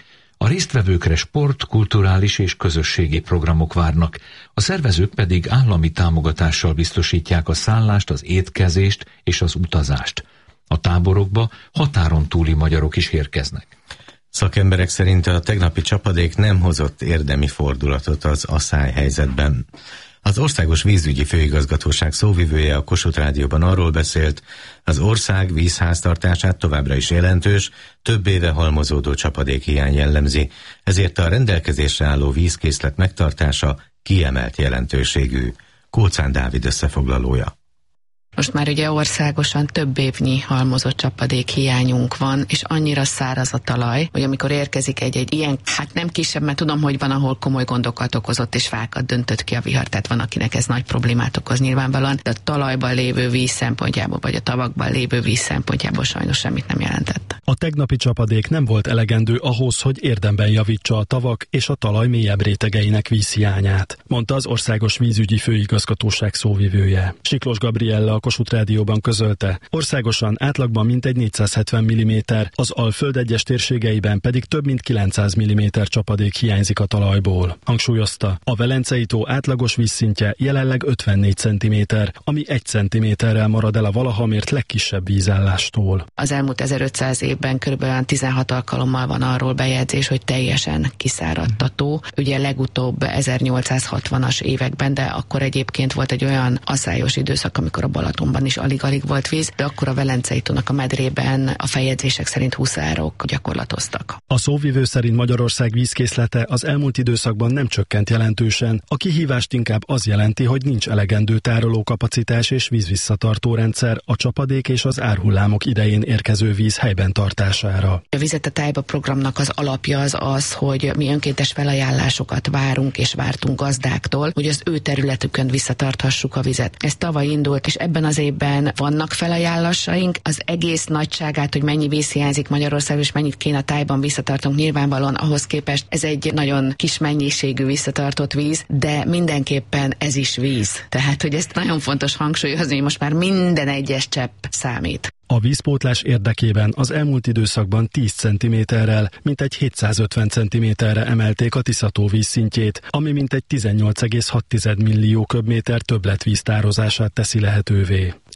A résztvevőkre sport, kulturális és közösségi programok várnak, a szervezők pedig állami támogatással biztosítják a szállást, az étkezést és az utazást. A táborokba határon túli magyarok is érkeznek. Szakemberek szerint a tegnapi csapadék nem hozott érdemi fordulatot az asszályhelyzetben. Az Országos Vízügyi Főigazgatóság szóvivője a Kossuth Rádióban arról beszélt, az ország vízháztartását továbbra is jelentős, több éve halmozódó csapadékhiány jellemzi, ezért a rendelkezésre álló vízkészlet megtartása kiemelt jelentőségű. Kóczán Dávid összefoglalója. Most már ugye országosan több évnyi halmozott csapadék hiányunk van, és annyira száraz a talaj, hogy amikor érkezik egy ilyen, hát nem kisebb, mert tudom, hogy van, ahol komoly gondokat okozott, és fákat döntött ki a vihar, tehát van, akinek ez nagy problémát okoz nyilvánvalóan, de a talajban lévő víz szempontjából, vagy a tavakban lévő víz szempontjából sajnos semmit nem jelentett. A tegnapi csapadék nem volt elegendő ahhoz, hogy érdemben javítsa a tavak és a talaj mélyebb rétegeinek vízhiányát, mondta az Országos Vízügyi Főigazgatóság szóvivője. Siklós Gabriella a Kossuth Rádióban közölte, országosan átlagban mintegy 470 mm, az Alföld egyes térségeiben pedig több mint 900 mm csapadék hiányzik a talajból. Hangsúlyozta, a Velencei tó átlagos vízszintje jelenleg 54 cm, ami 1 cm-rel marad el a valaha mért legkisebb vízállástól. Az elmúlt 1500 évben kb. 16 alkalommal van arról bejegyzés, hogy teljesen kiszáradt a tó. Ugye legutóbb 1860-as években, de akkor egyébként volt egy olyan asszályos időszak, amikor a Balatonban is alig-alig volt víz, de akkor a Velencei tónak a medrében a feljegyzések szerint huszárok gyakorlatoztak. A szóvivő szerint Magyarország vízkészlete az elmúlt időszakban nem csökkent jelentősen. A kihívást inkább az jelenti, hogy nincs elegendő tárolókapacitás és vízvisszatartó rendszer a csapadék és az árhullámok idején érkező víz helyben tartására. A Vizet a tájba programnak az alapja az, hogy mi önkéntes felajánlásokat várunk és vártunk gazdáktól, hogy az ő területükön visszatarthassuk a vizet. Ez tavaly indult, és ebben az évben vannak felajánlásaink. Az egész nagyságát, hogy mennyi víz hiányzik Magyarországon, és mennyit kéne a tájban visszatartunk, nyilvánvalóan ahhoz képest ez egy nagyon kis mennyiségű visszatartott víz, de mindenképpen ez is víz. Tehát, hogy ezt nagyon fontos hangsúlyozni, hogy most már minden egyes csepp számít. A vízpótlás érdekében az elmúlt időszakban 10 cm-rel, mintegy 750 cm-re emelték a Tisza-tó vízszintjét, ami mintegy 18,6 millió köbméter többletvíz tározását teszi lehetővé.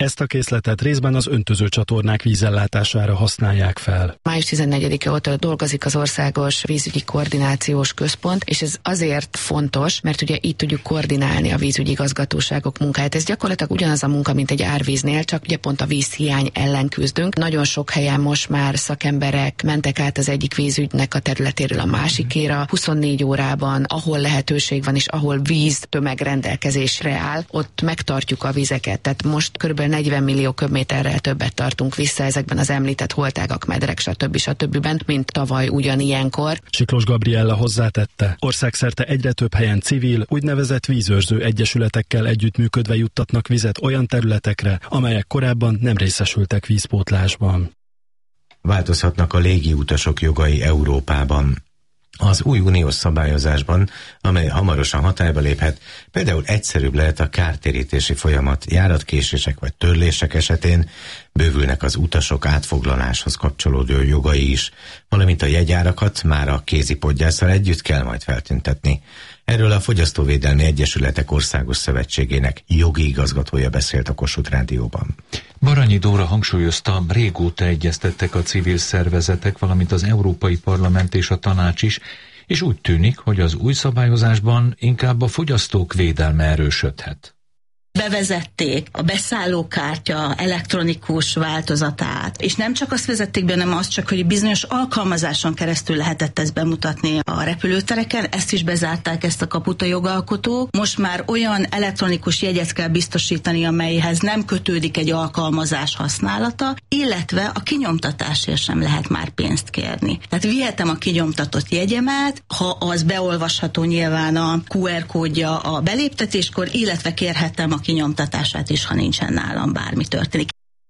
Ezt a készletet részben az öntöző csatornák vízellátására használják fel. Május 14-e óta dolgozik az Országos Vízügyi Koordinációs Központ, és ez azért fontos, mert ugye így tudjuk koordinálni a vízügyi igazgatóságok munkáját. Ez gyakorlatilag ugyanaz a munka, mint egy árvíznél, csak ugye pont a vízhiány ellen küzdünk. Nagyon sok helyen most már szakemberek mentek át az egyik vízügynek a területéről a másikéra. 24 órában, ahol lehetőség van és ahol víz tömegrendelkezésre áll, ott megtartjuk a vizeket. Tehát most kb. 40 millió köbméterrel többet tartunk vissza ezekben az említett holtágak, medrek, stb., mint tavaly ugyanilyenkor. Siklós Gabriella hozzátette, országszerte egyre több helyen civil, úgynevezett vízőrző egyesületekkel együttműködve juttatnak vizet olyan területekre, amelyek korábban nem részesültek vízpótlásban. Változhatnak a légiutasok jogai Európában. Az új uniós szabályozásban, amely hamarosan hatályba léphet, például egyszerűbb lehet a kártérítési folyamat, járatkésések vagy törlések esetén, bővülnek az utasok átfoglaláshoz kapcsolódó jogai is, valamint a jegyárakat már a kézipodgyásszal együtt kell majd feltüntetni. Erről a Fogyasztóvédelmi Egyesületek Országos Szövetségének jogi igazgatója beszélt a Kossuth Rádióban. Baranyi Dóra hangsúlyozta, régóta egyeztettek a civil szervezetek, valamint az Európai Parlament és a Tanács is, és úgy tűnik, hogy az új szabályozásban inkább a fogyasztók védelme erősödhet. Bevezették a beszállókártya elektronikus változatát, és nem csak azt vezették be, hanem azt csak, hogy bizonyos alkalmazáson keresztül lehetett ezt bemutatni a repülőtereken, ezt is bezárták, ezt a kaput a jogalkotók. Most már olyan elektronikus jegyet kell biztosítani, amelyhez nem kötődik egy alkalmazás használata, illetve a kinyomtatásért sem lehet már pénzt kérni. Tehát vihetem a kinyomtatott jegyemet, ha az beolvasható nyilván a QR kódja a beléptetéskor, illetve kérhetem a kinyomtatását is, ha nincsen nálam bármi történik.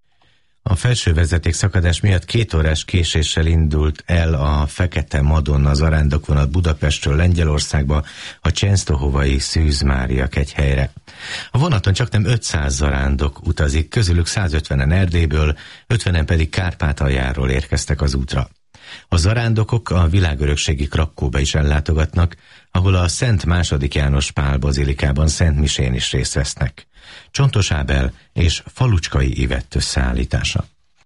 A felső vezeték szakadás miatt 2 órás késéssel indult el a Fekete Madonna zarándokvonat Budapestről Lengyelországba a Csenstohovai Szűz Mária kegyhelyre. A vonaton csaknem 500 zarándok utazik, közülük 150-en Erdélyből, 50-en pedig Kárpátaljáról érkeztek az útra. A zarándokok a világörökségi Krakkóba is ellátogatnak, ahol a Szent II. János Pál bazilikában szentmisén is részt vesznek. Csontos Ábel és Falucskai Ivett összeállítása.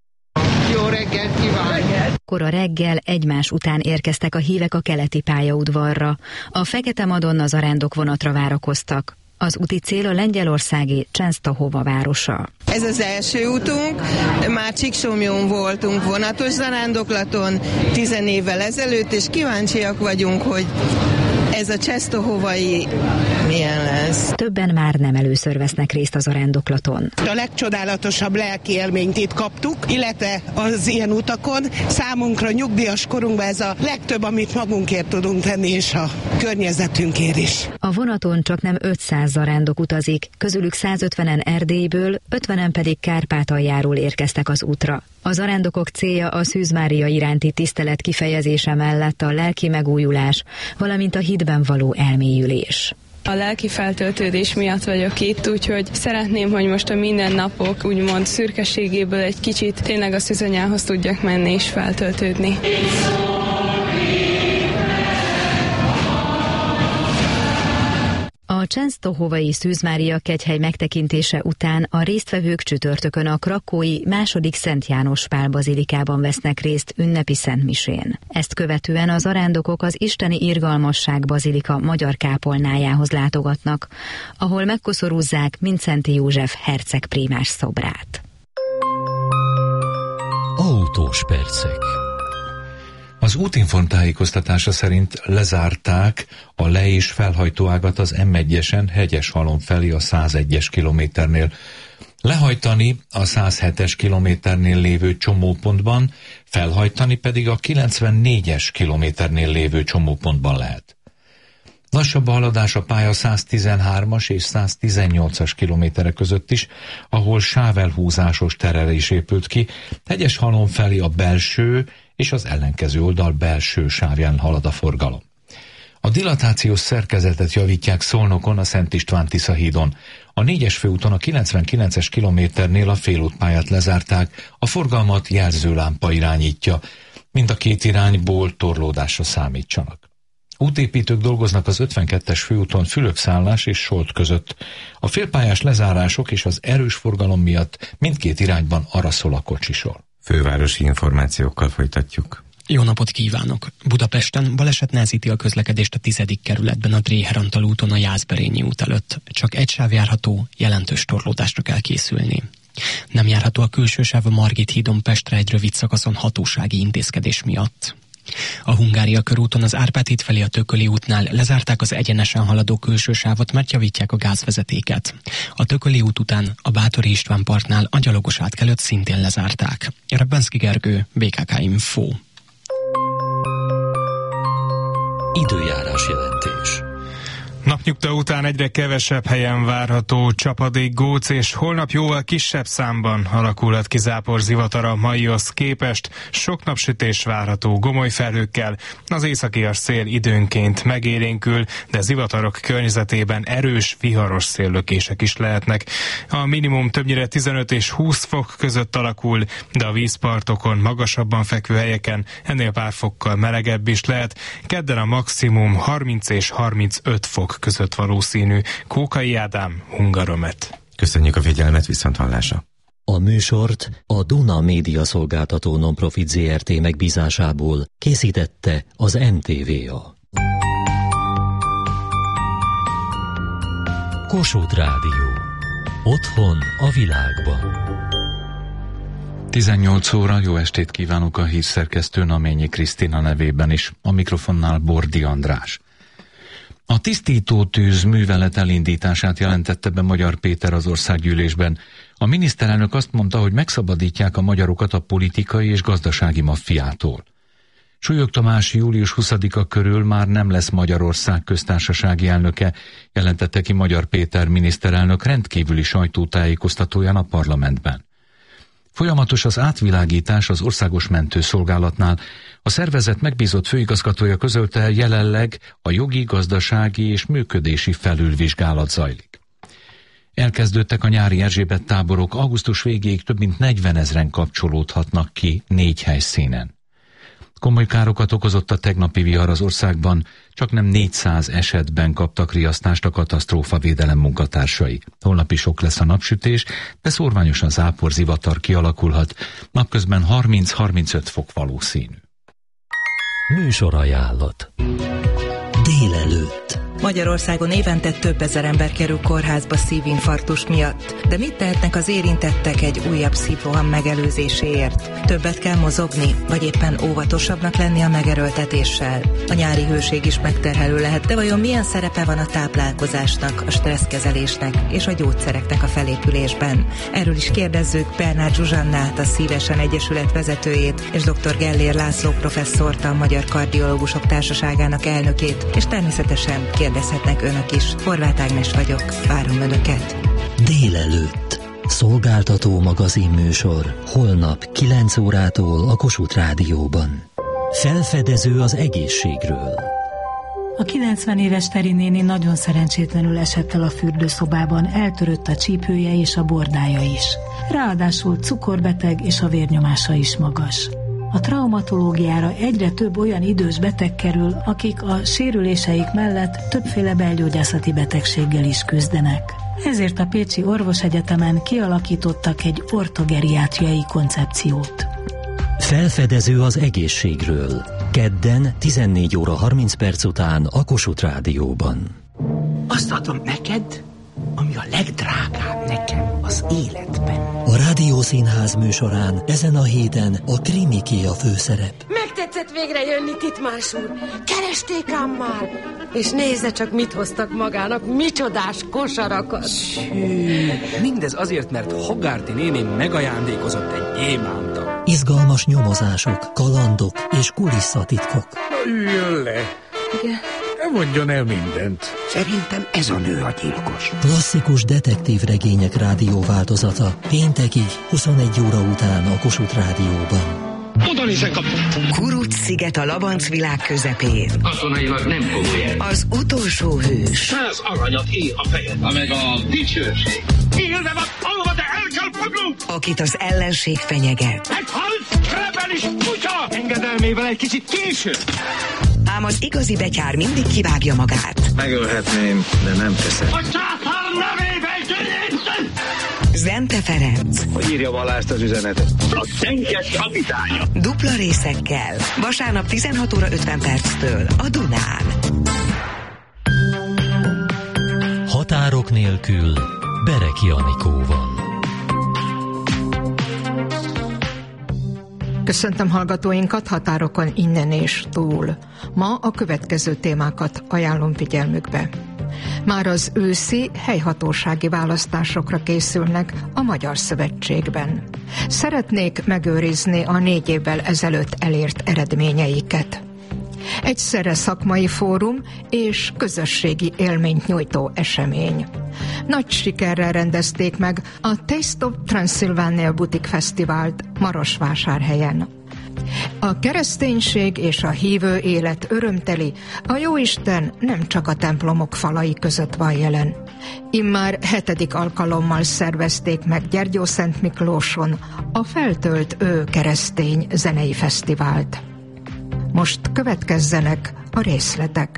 Jó reggelt kívánok! Kora reggel egymás után érkeztek a hívek a keleti pályaudvarra. A Fekete Madonna zarándokvonatra várakoztak. Az úti cél a lengyelországi Csenstohova városa. Ez az első útunk, már Csíksomlyón voltunk vonatos zarándoklaton 10 évvel ezelőtt, és kíváncsiak vagyunk, hogy ez a Csenstohovai milyen lesz. Többen már nem először vesznek részt a zarándoklaton. A legcsodálatosabb lelki élményt itt kaptuk, illetve az ilyen utakon számunkra nyugdíjas korunkban ez a legtöbb, amit magunkért tudunk tenni, és a környezetünkért is. A vonaton csaknem 500 zarándok utazik, közülük 150-en Erdélyből, 50-en pedig Kárpátaljáról érkeztek az útra. A zarándokok célja a Szűz Mária iránti tisztelet kifejezése mellett a lelki megújulás, valamint a hitben való elmélyülés. A lelki feltöltődés miatt vagyok itt, úgyhogy szeretném, hogy most a mindennapok úgymond szürkeségéből egy kicsit tényleg a szűzanyához tudjak menni és feltöltődni. A Csenstohovai Szűz Mária kegyhely megtekintése után a résztvevők csütörtökön a krakkói II. Szent János Pál bazilikában vesznek részt ünnepi szentmisén. Ezt követően a zarándokok az Isteni Irgalmasság bazilika magyar kápolnájához látogatnak, ahol megkoszorúzzák Mindszenty József herceg prímás szobrát. Autós percek. Az Útinform tájékoztatása szerint lezárták a le- és felhajtóágat az M1-esen Hegyeshalom felé a 101-es kilométernél. Lehajtani a 107-es kilométernél lévő csomópontban, felhajtani pedig a 94-es kilométernél lévő csomópontban lehet. Lassabb a haladás a pálya 113-as és 118-as kilométerek között is, ahol sávelhúzásos terelés épült ki, Hegyeshalom felé a belső és az ellenkező oldal belső sávján halad a forgalom. A dilatációs szerkezetet javítják Szolnokon, a Szent István-Tisza hídon. A 4-es főúton a 99-es kilométernél a félútpályát lezárták, a forgalmat jelzőlámpa irányítja. Mind a két irányból torlódásra számítsanak. Útépítők dolgoznak az 52-es főúton Fülöp-Szállás és Solt között. A félpályás lezárások és az erős forgalom miatt mindkét irányban araszol a kocsisor. Fővárosi információkkal folytatjuk. Jó napot kívánok! Budapesten baleset nehezíti a közlekedést a 10. kerületben a Dréher-Antal úton a Jászberényi út előtt. Csak egy sáv járható, jelentős torlódásra kell készülni. Nem járható a külső sáv a Margit hídon Pestre egy rövid szakaszon hatósági intézkedés miatt. A Hungária körúton az Árpád híd felé a Tököli útnál lezárták az egyenesen haladó külső sávot, mert javítják a gázvezetéket. A Tököli út után a Báthori István parknál a gyalogos átkelőt szintén lezárták. Rebenszky Gergő, BKK Info. Időjárás jelentés. Napnyugta után egyre kevesebb helyen várható csapadék, góc, és holnap jóval kisebb számban alakulhat ki záporzivatar a maihoz képest. Sok napsütés várható gomoly felhőkkel, az északias szél időnként megélénkül, de zivatarok környezetében erős, viharos széllökések is lehetnek. A minimum többnyire 15 és 20 fok között alakul, de a vízpartokon magasabban fekvő helyeken ennél pár fokkal melegebb is lehet. Kedden a maximum 30 és 35 fok között valószínű. Kókai Ádám, Hungaromet. Köszönjük a figyelmet, viszonthallásra. A műsort a Duna Média Szolgáltató Nonprofit Zrt. Megbízásából készítette az NTVA. Kossuth Rádió. Otthon a világban. 18 óra, jó estét kívánok a hírszerkesztő Naményi Krisztina nevében is. A mikrofonnál Bordi András. A tisztítótűz művelet elindítását jelentette be Magyar Péter az országgyűlésben. A miniszterelnök azt mondta, hogy megszabadítják a magyarokat a politikai és gazdasági maffiától. Súlyog Tamás július 20-a körül már nem lesz Magyarország köztársasági elnöke, jelentette ki Magyar Péter miniszterelnök rendkívüli sajtótájékoztatóján a parlamentben. Folyamatos az átvilágítás az Országos Mentőszolgálatnál. A szervezet megbízott főigazgatója közölte, jelenleg a jogi, gazdasági és működési felülvizsgálat zajlik. Elkezdődtek a nyári Erzsébet táborok, augusztus végéig több mint 40 000 kapcsolódhatnak ki 4 helyszínen. Komoly károkat okozott a tegnapi vihar az országban, csaknem 400 esetben kaptak riasztást a katasztrófavédelem munkatársai. Holnap is sok lesz a napsütés, de szórványosan záporzivatar kialakulhat, napközben 30-35 fok valószínű. Műsorajánlat. Délelőtt. Magyarországon évente több ezer ember kerül kórházba szívinfarktus miatt. De mit tehetnek az érintettek egy újabb szívroham megelőzéséért? Többet kell mozogni, vagy éppen óvatosabbnak lenni a megerőltetéssel? A nyári hőség is megterhelő lehet, de vajon milyen szerepe van a táplálkozásnak, a stresszkezelésnek és a gyógyszereknek a felépülésben? Erről is kérdezzük Bernát Zsuzsannát, a Szívesen Egyesület vezetőjét, és dr. Gellér László professzort, a Magyar Kardiológusok Társaságának elnökét, és természetesen kérdezhetnek önök is. Horváth Ágnes vagyok, várom önöket. Délelőtt. Szolgáltató magazinműsor. Holnap 9 órától a Kossuth Rádióban. Felfedező az egészségről. A 90 éves Feri néni nagyon szerencsétlenül esett el a fürdőszobában, eltörött a csípője és a bordája is. Ráadásul cukorbeteg és a vérnyomása is magas. A traumatológiára egyre több olyan idős beteg kerül, akik a sérüléseik mellett többféle belgyógyászati betegséggel is küzdenek. Ezért a Pécsi Orvosegyetemen kialakítottak egy ortogeriátriai koncepciót. Felfedező az egészségről. Kedden 14 óra 30 perc után a Kossuth Rádióban. Azt adom neked, ami a legdrágább nekem az életben. A Rádiószínház műsorán ezen a héten a krimiké a főszerep. Megtetszett végre jönni, Titmás úr. Keresték ám már. És nézze csak, mit hoztak magának, micsodás kosarakat. Mindez azért, mert Hogarty néni megajándékozott egy gyémánta. Izgalmas nyomozások, kalandok és kulisszatitkok. Üljön le. Igen. Mondjon el mindent. Szerintem ez a nő a gyilkos. Klasszikus detektív regények rádióváltozata. Péntekig 21 óra után a Kossuth Rádióban. Oda nézek a... Kuruc-sziget a Labanc világ közepén. Katonailag nem komoly. Az utolsó hős. 100 aranyat ér a fejed. Ha meg a dicsőség. Élve van, alva, de el kell fognunk! Akit az ellenség fenyeget. Meghalt! Rebeli kis kutya! Engedelmével egy kicsit késő. Ám az igazi betyár mindig kivágja magát. Megölhetném, de nem teszem. A császár nevében győztem! Zente Ferenc. Hogy írja Balást az üzenetet? A tenkes kapitánya. Dupla részekkel. Vasárnap 16 óra 50 perctől a Dunán. Határok nélkül Bereki Anikóval. Köszöntöm hallgatóinkat határokon innen és túl. Ma a következő témákat ajánlom figyelmükbe. Már az őszi helyhatósági választásokra készülnek a Magyar Szövetségben. Szeretnék megőrizni a 4 évvel ezelőtt elért eredményeiket. Egyszerre szakmai fórum és közösségi élményt nyújtó esemény. Nagy sikerrel rendezték meg a Taste of Transylvania Butik Fesztivált Marosvásárhelyen. A kereszténység és a hívő élet örömteli, a Jóisten nem csak a templomok falai között van jelen. Immár 7. alkalommal szervezték meg Gyergyószentmiklóson a Feltölt ő keresztény zenei fesztivált. Most következzenek a részletek.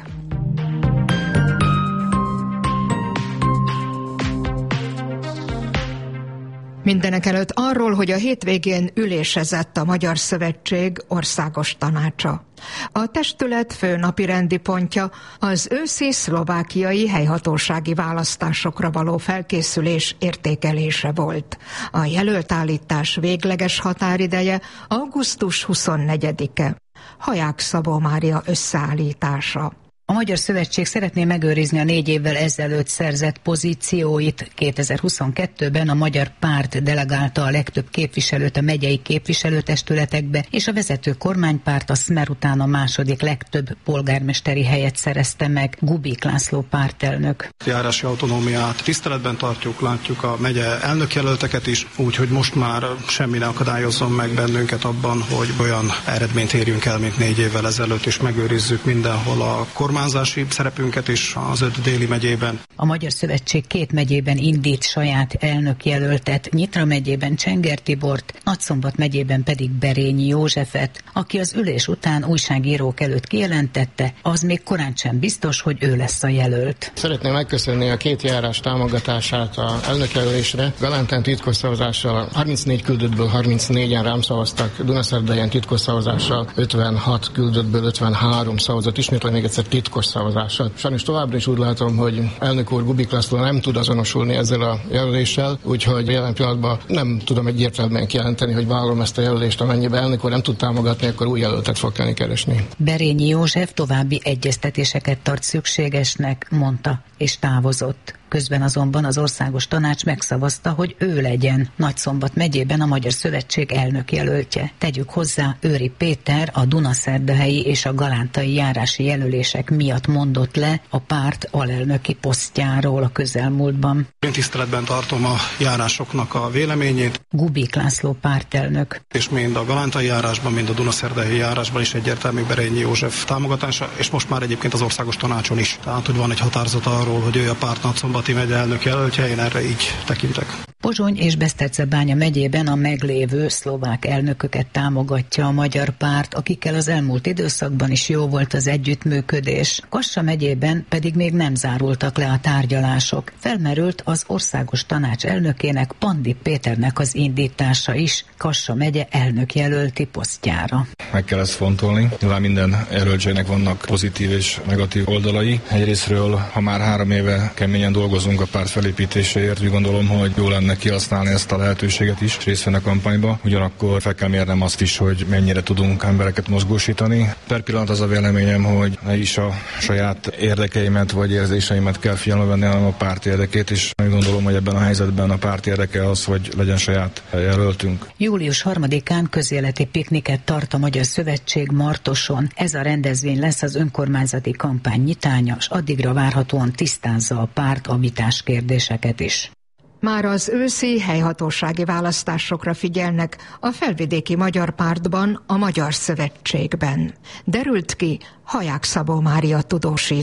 Mindenekelőtt arról, hogy a hétvégén ülésezett a Magyar Szövetség országos tanácsa. A testület fő napirendi pontja az őszi szlovákiai helyhatósági választásokra való felkészülés értékelése volt. A jelöltállítás végleges határideje augusztus 24-e. Haják Szabó Mária összeállítása. A Magyar Szövetség szeretné megőrizni a 4 évvel ezelőtt szerzett pozícióit. 2022-ben a magyar párt delegálta a legtöbb képviselőt a megyei képviselőtestületekbe, és a vezető kormánypárt a Smer után a második legtöbb polgármesteri helyet szerezte meg. Gubik László pártelnök. Járási autonómiát tiszteletben tartjuk, látjuk a megye elnökjelölteket is, úgyhogy most már semmi ne akadályozzon meg bennünket abban, hogy olyan eredményt érjünk el, mint 4 évvel ezelőtt, és megőrizzük mindenhol a kormányzási szerepünket is az 5 déli megyében. A Magyar Szövetség 2 megyében indít saját elnökjelöltet, Nyitra megyében Csenger Tibort, Nagyszombat megyében pedig Berényi Józsefet, aki az ülés után újságírók előtt kijelentette, az még korán sem biztos, hogy ő lesz a jelölt. Szeretném megköszönni a 2 járás támogatását az elnökjelölésre. Galántán titkos szavazással 34 küldöttből 34-en rám szavaztak, Dunaszerdahelyen titkos szavazással 56 küldöttből 53 szavazott, ismétlem még egyszer titkos szavazással. Sajnos továbbra is úgy látom, hogy elnök úr Gubik László nem tud azonosulni ezzel a jelöléssel, úgyhogy jelen pillanatban nem tudom egyértelműen kijelenteni, hogy vállalom ezt a jelölést, amennyiben elnök úr nem tud támogatni, akkor új jelöltet fog kelleni keresni. Berényi József további egyeztetéseket tart szükségesnek, mondta, és távozott. Közben azonban az országos tanács megszavazta, hogy ő legyen Nagyszombat megyében a Magyar Szövetség elnökjelöltje. Tegyük hozzá, Őri Péter a Dunaszerdahelyi és a galántai járási jelölések miatt mondott le a párt alelnöki posztjáról a közelmúltban. Én tiszteletben tartom a járásoknak a véleményét. Gubik László pártelnök. És mind a galántai járásban, mind a Dunaszerdahelyi járásban is egyértelmű Berényi József támogatása, és most már egyébként az országos tanácson is. Tehát, hogy van egy határozat arról, hogy ő a párt Nagyszombati megye elnök jelöltje, én erre így tekintek. Pozsony és Besztercebánya megyében a meglévő szlovák elnököket támogatja a magyar párt, akikkel az elmúlt időszakban is jó volt az együttműködés. Kassa megyében pedig még nem zárultak le a tárgyalások. Felmerült az országos tanács elnökének, Pandi Péternek az indítása is Kassa megye elnökjelölti posztjára. Meg kell ezt fontolni. Nyilván minden jelöltségnek vannak pozitív és negatív oldalai. Egyrészről, ha már 3 éve keményen dolgozunk a párt felépítéséért, úgy gondolom, hogy jó lenne kihasználni ezt a lehetőséget is, részt venni a kampányba. Ugyanakkor fel kell mérnem azt is, hogy mennyire tudunk embereket mozgósítani. Per pillanat az a véleményem, hogy ne is a saját érdekeimet vagy érzéseimet kell figyelembe venni, hanem a párt érdekét, és úgy gondolom, hogy ebben a helyzetben a párt érdeke az, hogy legyen saját jelöltünk. Július 3-án közéleti pikniket tart a Magyar Szövetség Martoson. Ez a rendezvény lesz az önkormányzati kampány nyitánya, és addigra várhatóan tisztázza a párt a vitás kérdéseket is. Már az őszi helyhatósági választásokra figyelnek a Felvidéki Magyar Pártban, a Magyar Szövetségben. Derült ki Haják Szabó Mária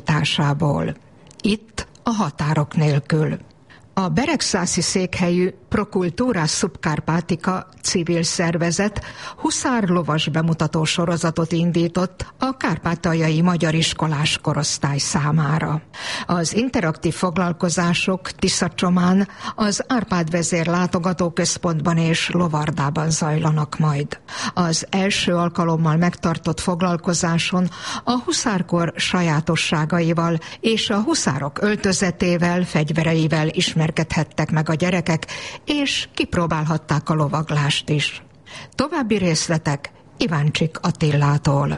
tudósításából. Itt a határok nélkül. A beregszászi székhelyű Prokultúra Subcarpatica civil szervezet huszár lovas bemutató sorozatot indított a kárpátaljai magyar iskolás korosztály számára. Az interaktív foglalkozások Tiszacsomán, az Árpád vezér látogatóközpontban és Lovardában zajlanak majd. Az első alkalommal megtartott foglalkozáson a huszárkor sajátosságaival és a huszárok öltözetével, fegyvereivel ismerkedhettek meg a gyerekek, és kipróbálhatták a lovaglást is. További részletek Iváncsik Attillától.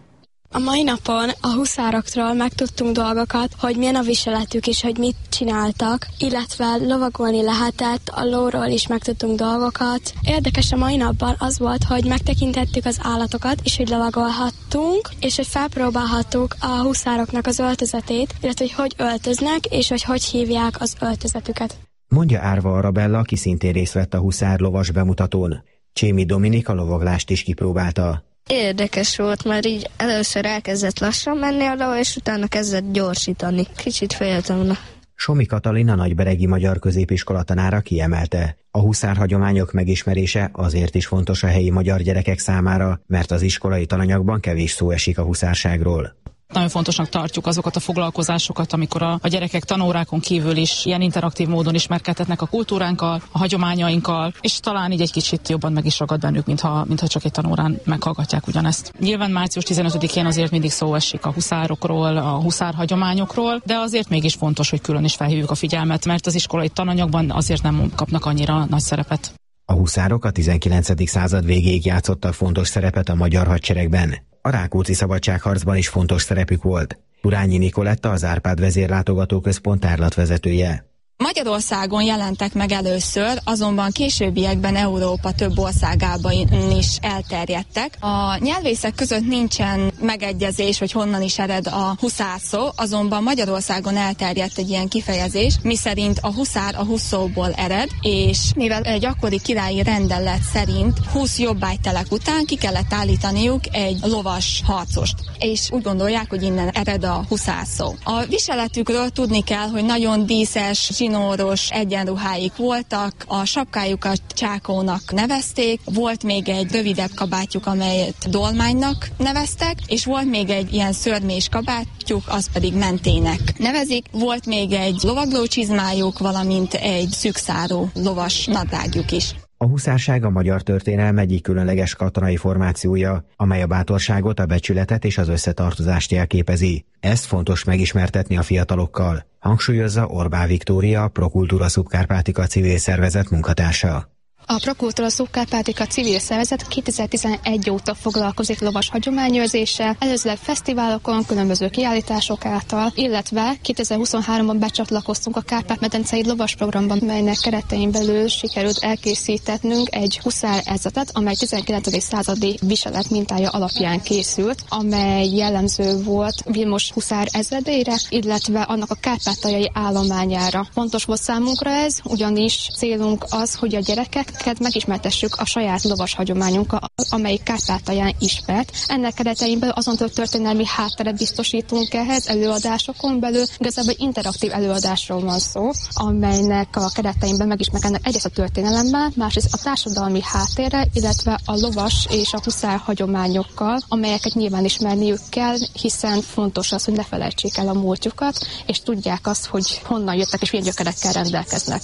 A mai napon a huszárokról megtudtunk dolgokat, hogy milyen a viseletük és hogy mit csináltak, illetve lovagolni lehetett, a lóról is megtudtunk dolgokat. Érdekes a mai napban az volt, hogy megtekintettük az állatokat, és hogy lovagolhattunk, és hogy felpróbálhattuk a huszároknak az öltözetét, illetve hogy öltöznek, és hogy hívják az öltözetüket. Mondja Árva Arabella, aki szintén részt vett a huszár lovas bemutatón. Csémi Dominik a lovaglást is kipróbálta. Érdekes volt, mert így először elkezdett lassan menni a ló, és utána kezdett gyorsítani. Kicsit féltem. Somi Katalin, a Nagyberegi Magyar Középiskola tanára kiemelte. A huszár hagyományok megismerése azért is fontos a helyi magyar gyerekek számára, mert az iskolai tananyagban kevés szó esik a huszárságról. Nagyon fontosnak tartjuk azokat a foglalkozásokat, amikor a gyerekek tanórákon kívül is ilyen interaktív módon ismerkedhetnek a kultúránkkal, a hagyományainkkal, és talán így egy kicsit jobban meg is ragad bennük, mintha csak egy tanórán meghallgatják ugyanezt. Nyilván március 15-én azért mindig szó esik a huszárokról, a huszár hagyományokról, de azért mégis fontos, hogy külön is felhívjuk a figyelmet, mert az iskolai tananyagban azért nem kapnak annyira nagy szerepet. A huszárok a 19. század végéig játszottak fontos szerepet a magyar hadseregben. A Rákóczi szabadságharcban is fontos szerepük volt. Urányi Nikoletta, az Árpád vezérlátogatóközpont tárlatvezetője. Magyarországon jelentek meg először, azonban későbbiekben Európa több országában is elterjedtek. A nyelvészek között nincsen megegyezés, hogy honnan is ered a huszár szó, azonban Magyarországon elterjedt egy ilyen kifejezés, miszerint a huszár a husz szóból ered, és mivel egy akkori királyi rendelet szerint 20 jobbágytelek után ki kellett állítaniuk egy lovas harcost, és úgy gondolják, hogy innen ered a huszár szó. A viseletükről tudni kell, hogy nagyon díszes, zsinóros egyenruháik voltak, a sapkájukat csákónak nevezték, volt még egy rövidebb kabátjuk, amelyet dolmánynak neveztek, és volt még egy ilyen szörmés kabátjuk, az pedig mentének nevezik, volt még egy lovaglócsizmájuk, valamint egy szűkszárú lovas nadrágjuk is. A huszárság a magyar történelem egyik különleges katonai formációja, amely a bátorságot, a becsületet és az összetartozást jelképezi. Ezt fontos megismertetni a fiatalokkal, hangsúlyozza Orbá Viktória, a Prokultúra Subcarpatica civil szervezet munkatársa. A Prokultúra Subcarpatica civil szervezet 2011 óta foglalkozik lovas hagyományőrzéssel, előzőleg fesztiválokon, különböző kiállítások által, illetve 2023-ban becsatlakoztunk a Kárpát-medencei lovas programba, melynek keretein belül sikerült elkészítetnünk egy huszár ezredet, amely 19. századi viselet mintája alapján készült, amely jellemző volt Vilmos huszár ezredére, illetve annak a kárpátaljai állományára. Fontos volt számunkra ez, ugyanis célunk az, hogy a gyerekek megismertessük a saját lovas hagyományunkkal, amelyik Kárpátalján ismert. Ennek keretein belül azon történelmi hátteret biztosítunk ehhez előadásokon belül. Igazából interaktív előadásról van szó, amelynek a keretein megismerkednek egyrészt a történelemben, másrészt a társadalmi háttérre, illetve a lovas és a huszár hagyományokkal, amelyeket nyilván ismerniük kell, hiszen fontos az, hogy ne felejtsék el a múltjukat, és tudják azt, hogy honnan jöttek és milyen gyökerekkel rendelkeznek.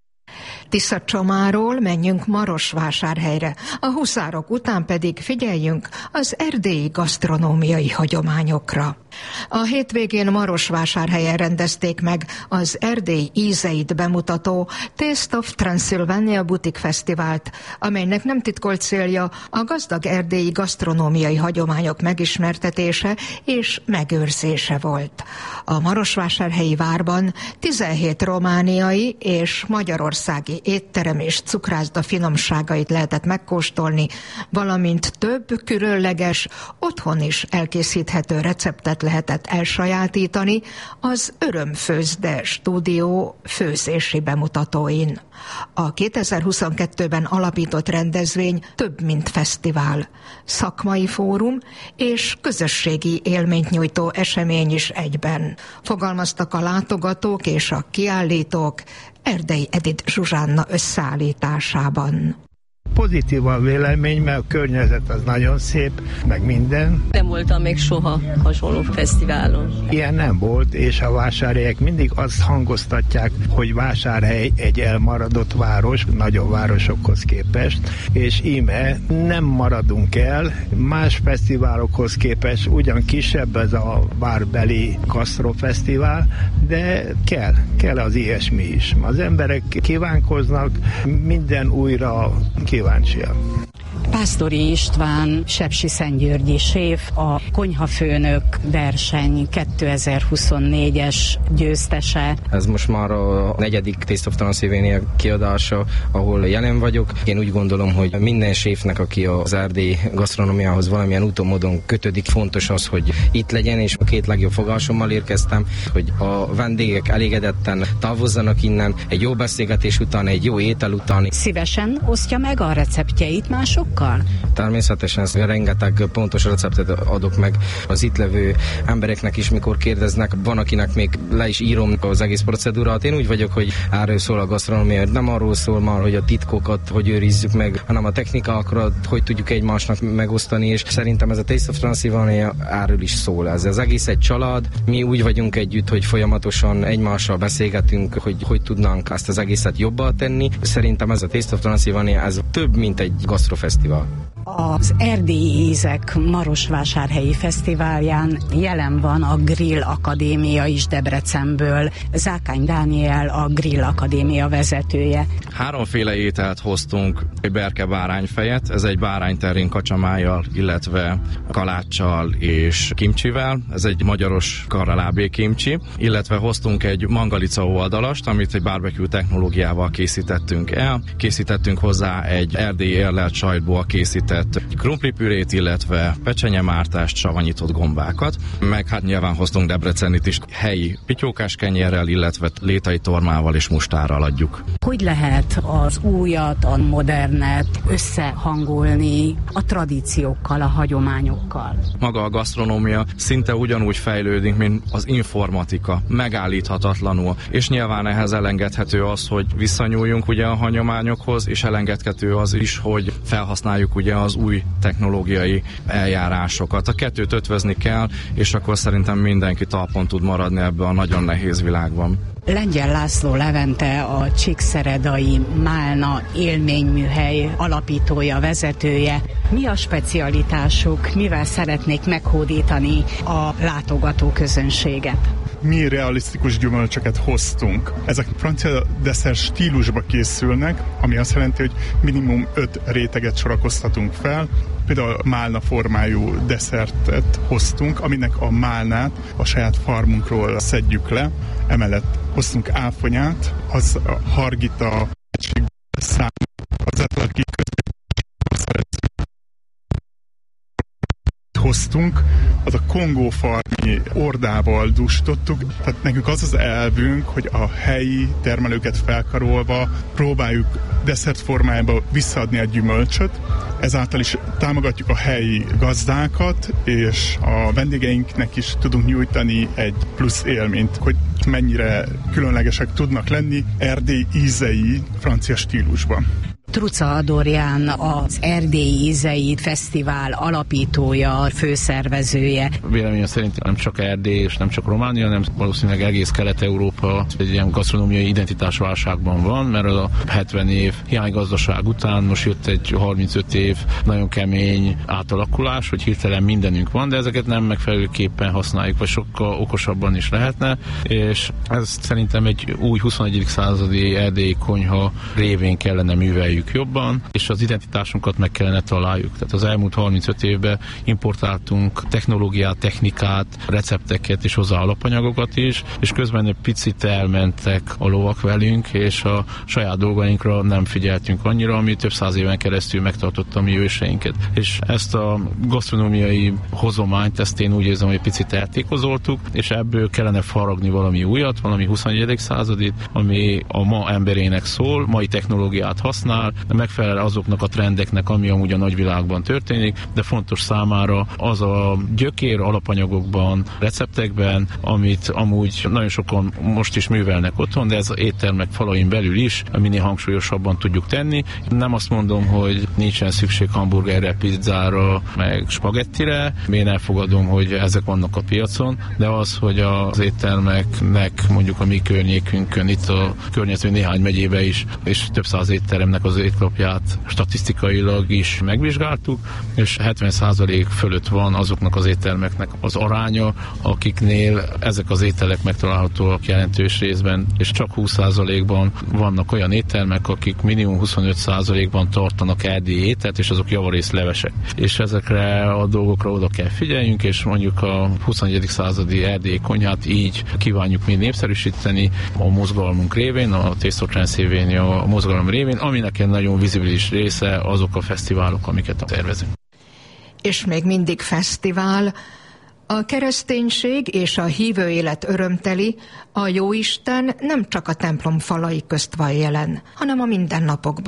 Tiszacsomáról menjünk Marosvásárhelyre, a huszárok után pedig figyeljünk az erdélyi gasztronómiai hagyományokra. A hétvégén Marosvásárhelyen rendezték meg az Erdély ízeit bemutató Taste of Transylvania Butik Fesztivált, amelynek nem titkolt célja a gazdag erdélyi gasztronómiai hagyományok megismertetése és megőrzése volt. A marosvásárhelyi várban 17 romániai és magyarországi étterem és cukrászda finomságait lehetett megkóstolni, valamint több különleges, otthon is elkészíthető receptet lehetett elsajátítani az Örömfőzde stúdió főzési bemutatóin. A 2022-ben alapított rendezvény több mint fesztivál, szakmai fórum és közösségi élményt nyújtó esemény is egyben. Fogalmaztak a látogatók és a kiállítók Erdei Edith Zsuzsánna összeállításában. Pozitív a vélemény, mert a környezet az nagyon szép, meg minden. Nem voltam még soha hasonló fesztiválon. Ilyen nem volt, és a vásárhelyek mindig azt hangoztatják, hogy Vásárhely egy elmaradott város, nagyobb városokhoz képest, és íme nem maradunk el, más fesztiválokhoz képest ugyan kisebb ez a várbeli gasztrofesztivál, de kell az ilyesmi is. Az emberek kívánkoznak, minden újra kíváncsiak. Pásztori István, sepsiszentgyörgyi séf, a konyhafőnök verseny 2024-es győztese. Ez most már a 4. Taste of Transylvania kiadása, ahol jelen vagyok. Én úgy gondolom, hogy minden séfnek, aki az erdélyi gasztronómiához valamilyen úton módon kötődik, fontos az, hogy itt legyen, és a 2 legjobb fogásommal érkeztem, hogy a vendégek elégedetten távozzanak innen, egy jó beszélgetés után, egy jó étel után. Szívesen osztja meg a receptjeit másokkal? Természetesen rengeteg pontos receptet adok meg az itt levő embereknek is, mikor kérdeznek. Van, akinek még le is írom az egész procedúrát. Én úgy vagyok, hogy erről szól a gasztronómia, nem arról szól már, hogy a titkokat hogy őrizzük meg, hanem a technikákat, hogy tudjuk egymásnak megosztani, és szerintem ez a Taste of Transylvania erről is szól. Ez az egész egy család, mi úgy vagyunk együtt, hogy folyamatosan egymással beszélgetünk, hogy tudnánk ezt az egészet jobbá tenni. Szerintem ez a Taste of Transylvania, ez több, mint egy gasztrofesztivál. Az Erdélyi Ízek Marosvásárhelyi Fesztiválján jelen van a Grill Akadémia is Debrecenből. Zákány Dániel, a Grill Akadémia vezetője. 3 ételt hoztunk, egy berke bárányfejet, ez egy bárányterén kacsamájjal, illetve kaláccsal és kimcsivel, ez egy magyaros karralábé kimcsi, illetve hoztunk egy mangalica oldalast, amit egy barbecue technológiával készítettünk el. Készítettünk hozzá egy erdélyi érlelt sajtból készített krumplipürét, illetve pecsenyemártást, savanyított gombákat, meg hát nyilván hoztunk Debrecenit is helyi pityókás kenyérrel, illetve létai tormával és mustárral adjuk. Hogy lehet az újat, a modernet összehangolni a tradíciókkal, a hagyományokkal? Maga a gasztronómia szinte ugyanúgy fejlődik, mint az informatika, megállíthatatlanul, és nyilván ehhez elengedhető az, hogy visszanyúljunk ugye a hagyományokhoz, és elengedhető az is, hogy felhasználjuk ugye az új technológiai eljárásokat. A kettőt ötvözni kell, és akkor szerintem mindenki talpon tud maradni ebbe a nagyon nehéz világban. Lengyel László Levente, a Csíkszeredai Málna élményműhely alapítója, vezetője. Mi a specialitásuk, mivel szeretnék meghódítani a látogató közönséget? Mi realisztikus gyümölcsöket hoztunk. Ezek francia desszert stílusba készülnek, ami azt jelenti, hogy minimum 5 réteget sorakoztatunk fel. Például málna formájú desszertet hoztunk, aminek a málnát a saját farmunkról szedjük le. Emellett hoztunk áfonyát, az a hargita szám, az etlaki hoztunk, az a kongófarmi ordával dustottuk, tehát nekünk az az elvünk, hogy a helyi termelőket felkarolva próbáljuk desszert formájába visszaadni a gyümölcsöt, ezáltal is támogatjuk a helyi gazdákat, és a vendégeinknek is tudunk nyújtani egy plusz élményt, hogy mennyire különlegesek tudnak lenni erdély ízei francia stílusban. Truca Adorján, az Erdélyi Ízei Fesztivál alapítója, főszervezője. Véleményem szerint nem csak Erdély és nem csak Románia, hanem valószínűleg egész Kelet-Európa egy ilyen gasztronómiai identitásválságban van, mert a 70 év hiánygazdaság után most jött egy 35 év nagyon kemény átalakulás, hogy hirtelen mindenünk van, de ezeket nem megfelelőképpen használjuk, vagy sokkal okosabban is lehetne, és ez szerintem egy új 21. századi erdélyi konyha révén kellene műveljük ismerjük jobban, és az identitásunkat meg kellene találjuk. Tehát az elmúlt 35 évben importáltunk technológiát, technikát, recepteket és hozzá alapanyagokat is, és közben egy picit elmentek a lovak velünk, és a saját dolgainkra nem figyeltünk annyira, ami több száz éven keresztül megtartotta a mi őseinket. És ezt a gasztronómiai hozományt, ezt én úgy érzem, hogy picit eltékozoltuk, és ebből kellene faragni valami újat, valami 21. századit, ami a ma emberének szól, mai technológiát használ, megfelel azoknak a trendeknek, ami amúgy a nagyvilágban történik, de fontos számára az a gyökér alapanyagokban, receptekben, amit amúgy nagyon sokan most is művelnek otthon, de ez az éttermek falain belül is minél hangsúlyosabban tudjuk tenni. Nem azt mondom, hogy nincsen szükség hamburgerre, pizzára, meg spagettire. Én elfogadom, hogy ezek vannak a piacon, de az, hogy az éttermeknek mondjuk a mi környékünkön, itt a környező néhány megyébe is, és több száz étteremnek az étlapját statisztikailag is megvizsgáltuk, és 70% fölött van azoknak az éttermeknek az aránya, akiknél ezek az ételek megtalálhatóak jelentős részben, és csak 20%-ban vannak olyan éttermek, akik minimum 25%-ban tartanak erdélyi ételt, és azok javarészt levesek. És ezekre a dolgokra oda kell figyeljünk, és mondjuk a 21. századi erdélyi konyhát így kívánjuk mi népszerűsíteni a mozgalmunk révén, a Taste of Transylvania a mozgalom révén, aminek egy nagyon vizibilis része azok a fesztiválok, amiket tervezünk. És még mindig fesztivál. A kereszténység és a hívő élet örömteli, a Jóisten nem csak a templom falai közt van jelen, hanem a mindennapokban.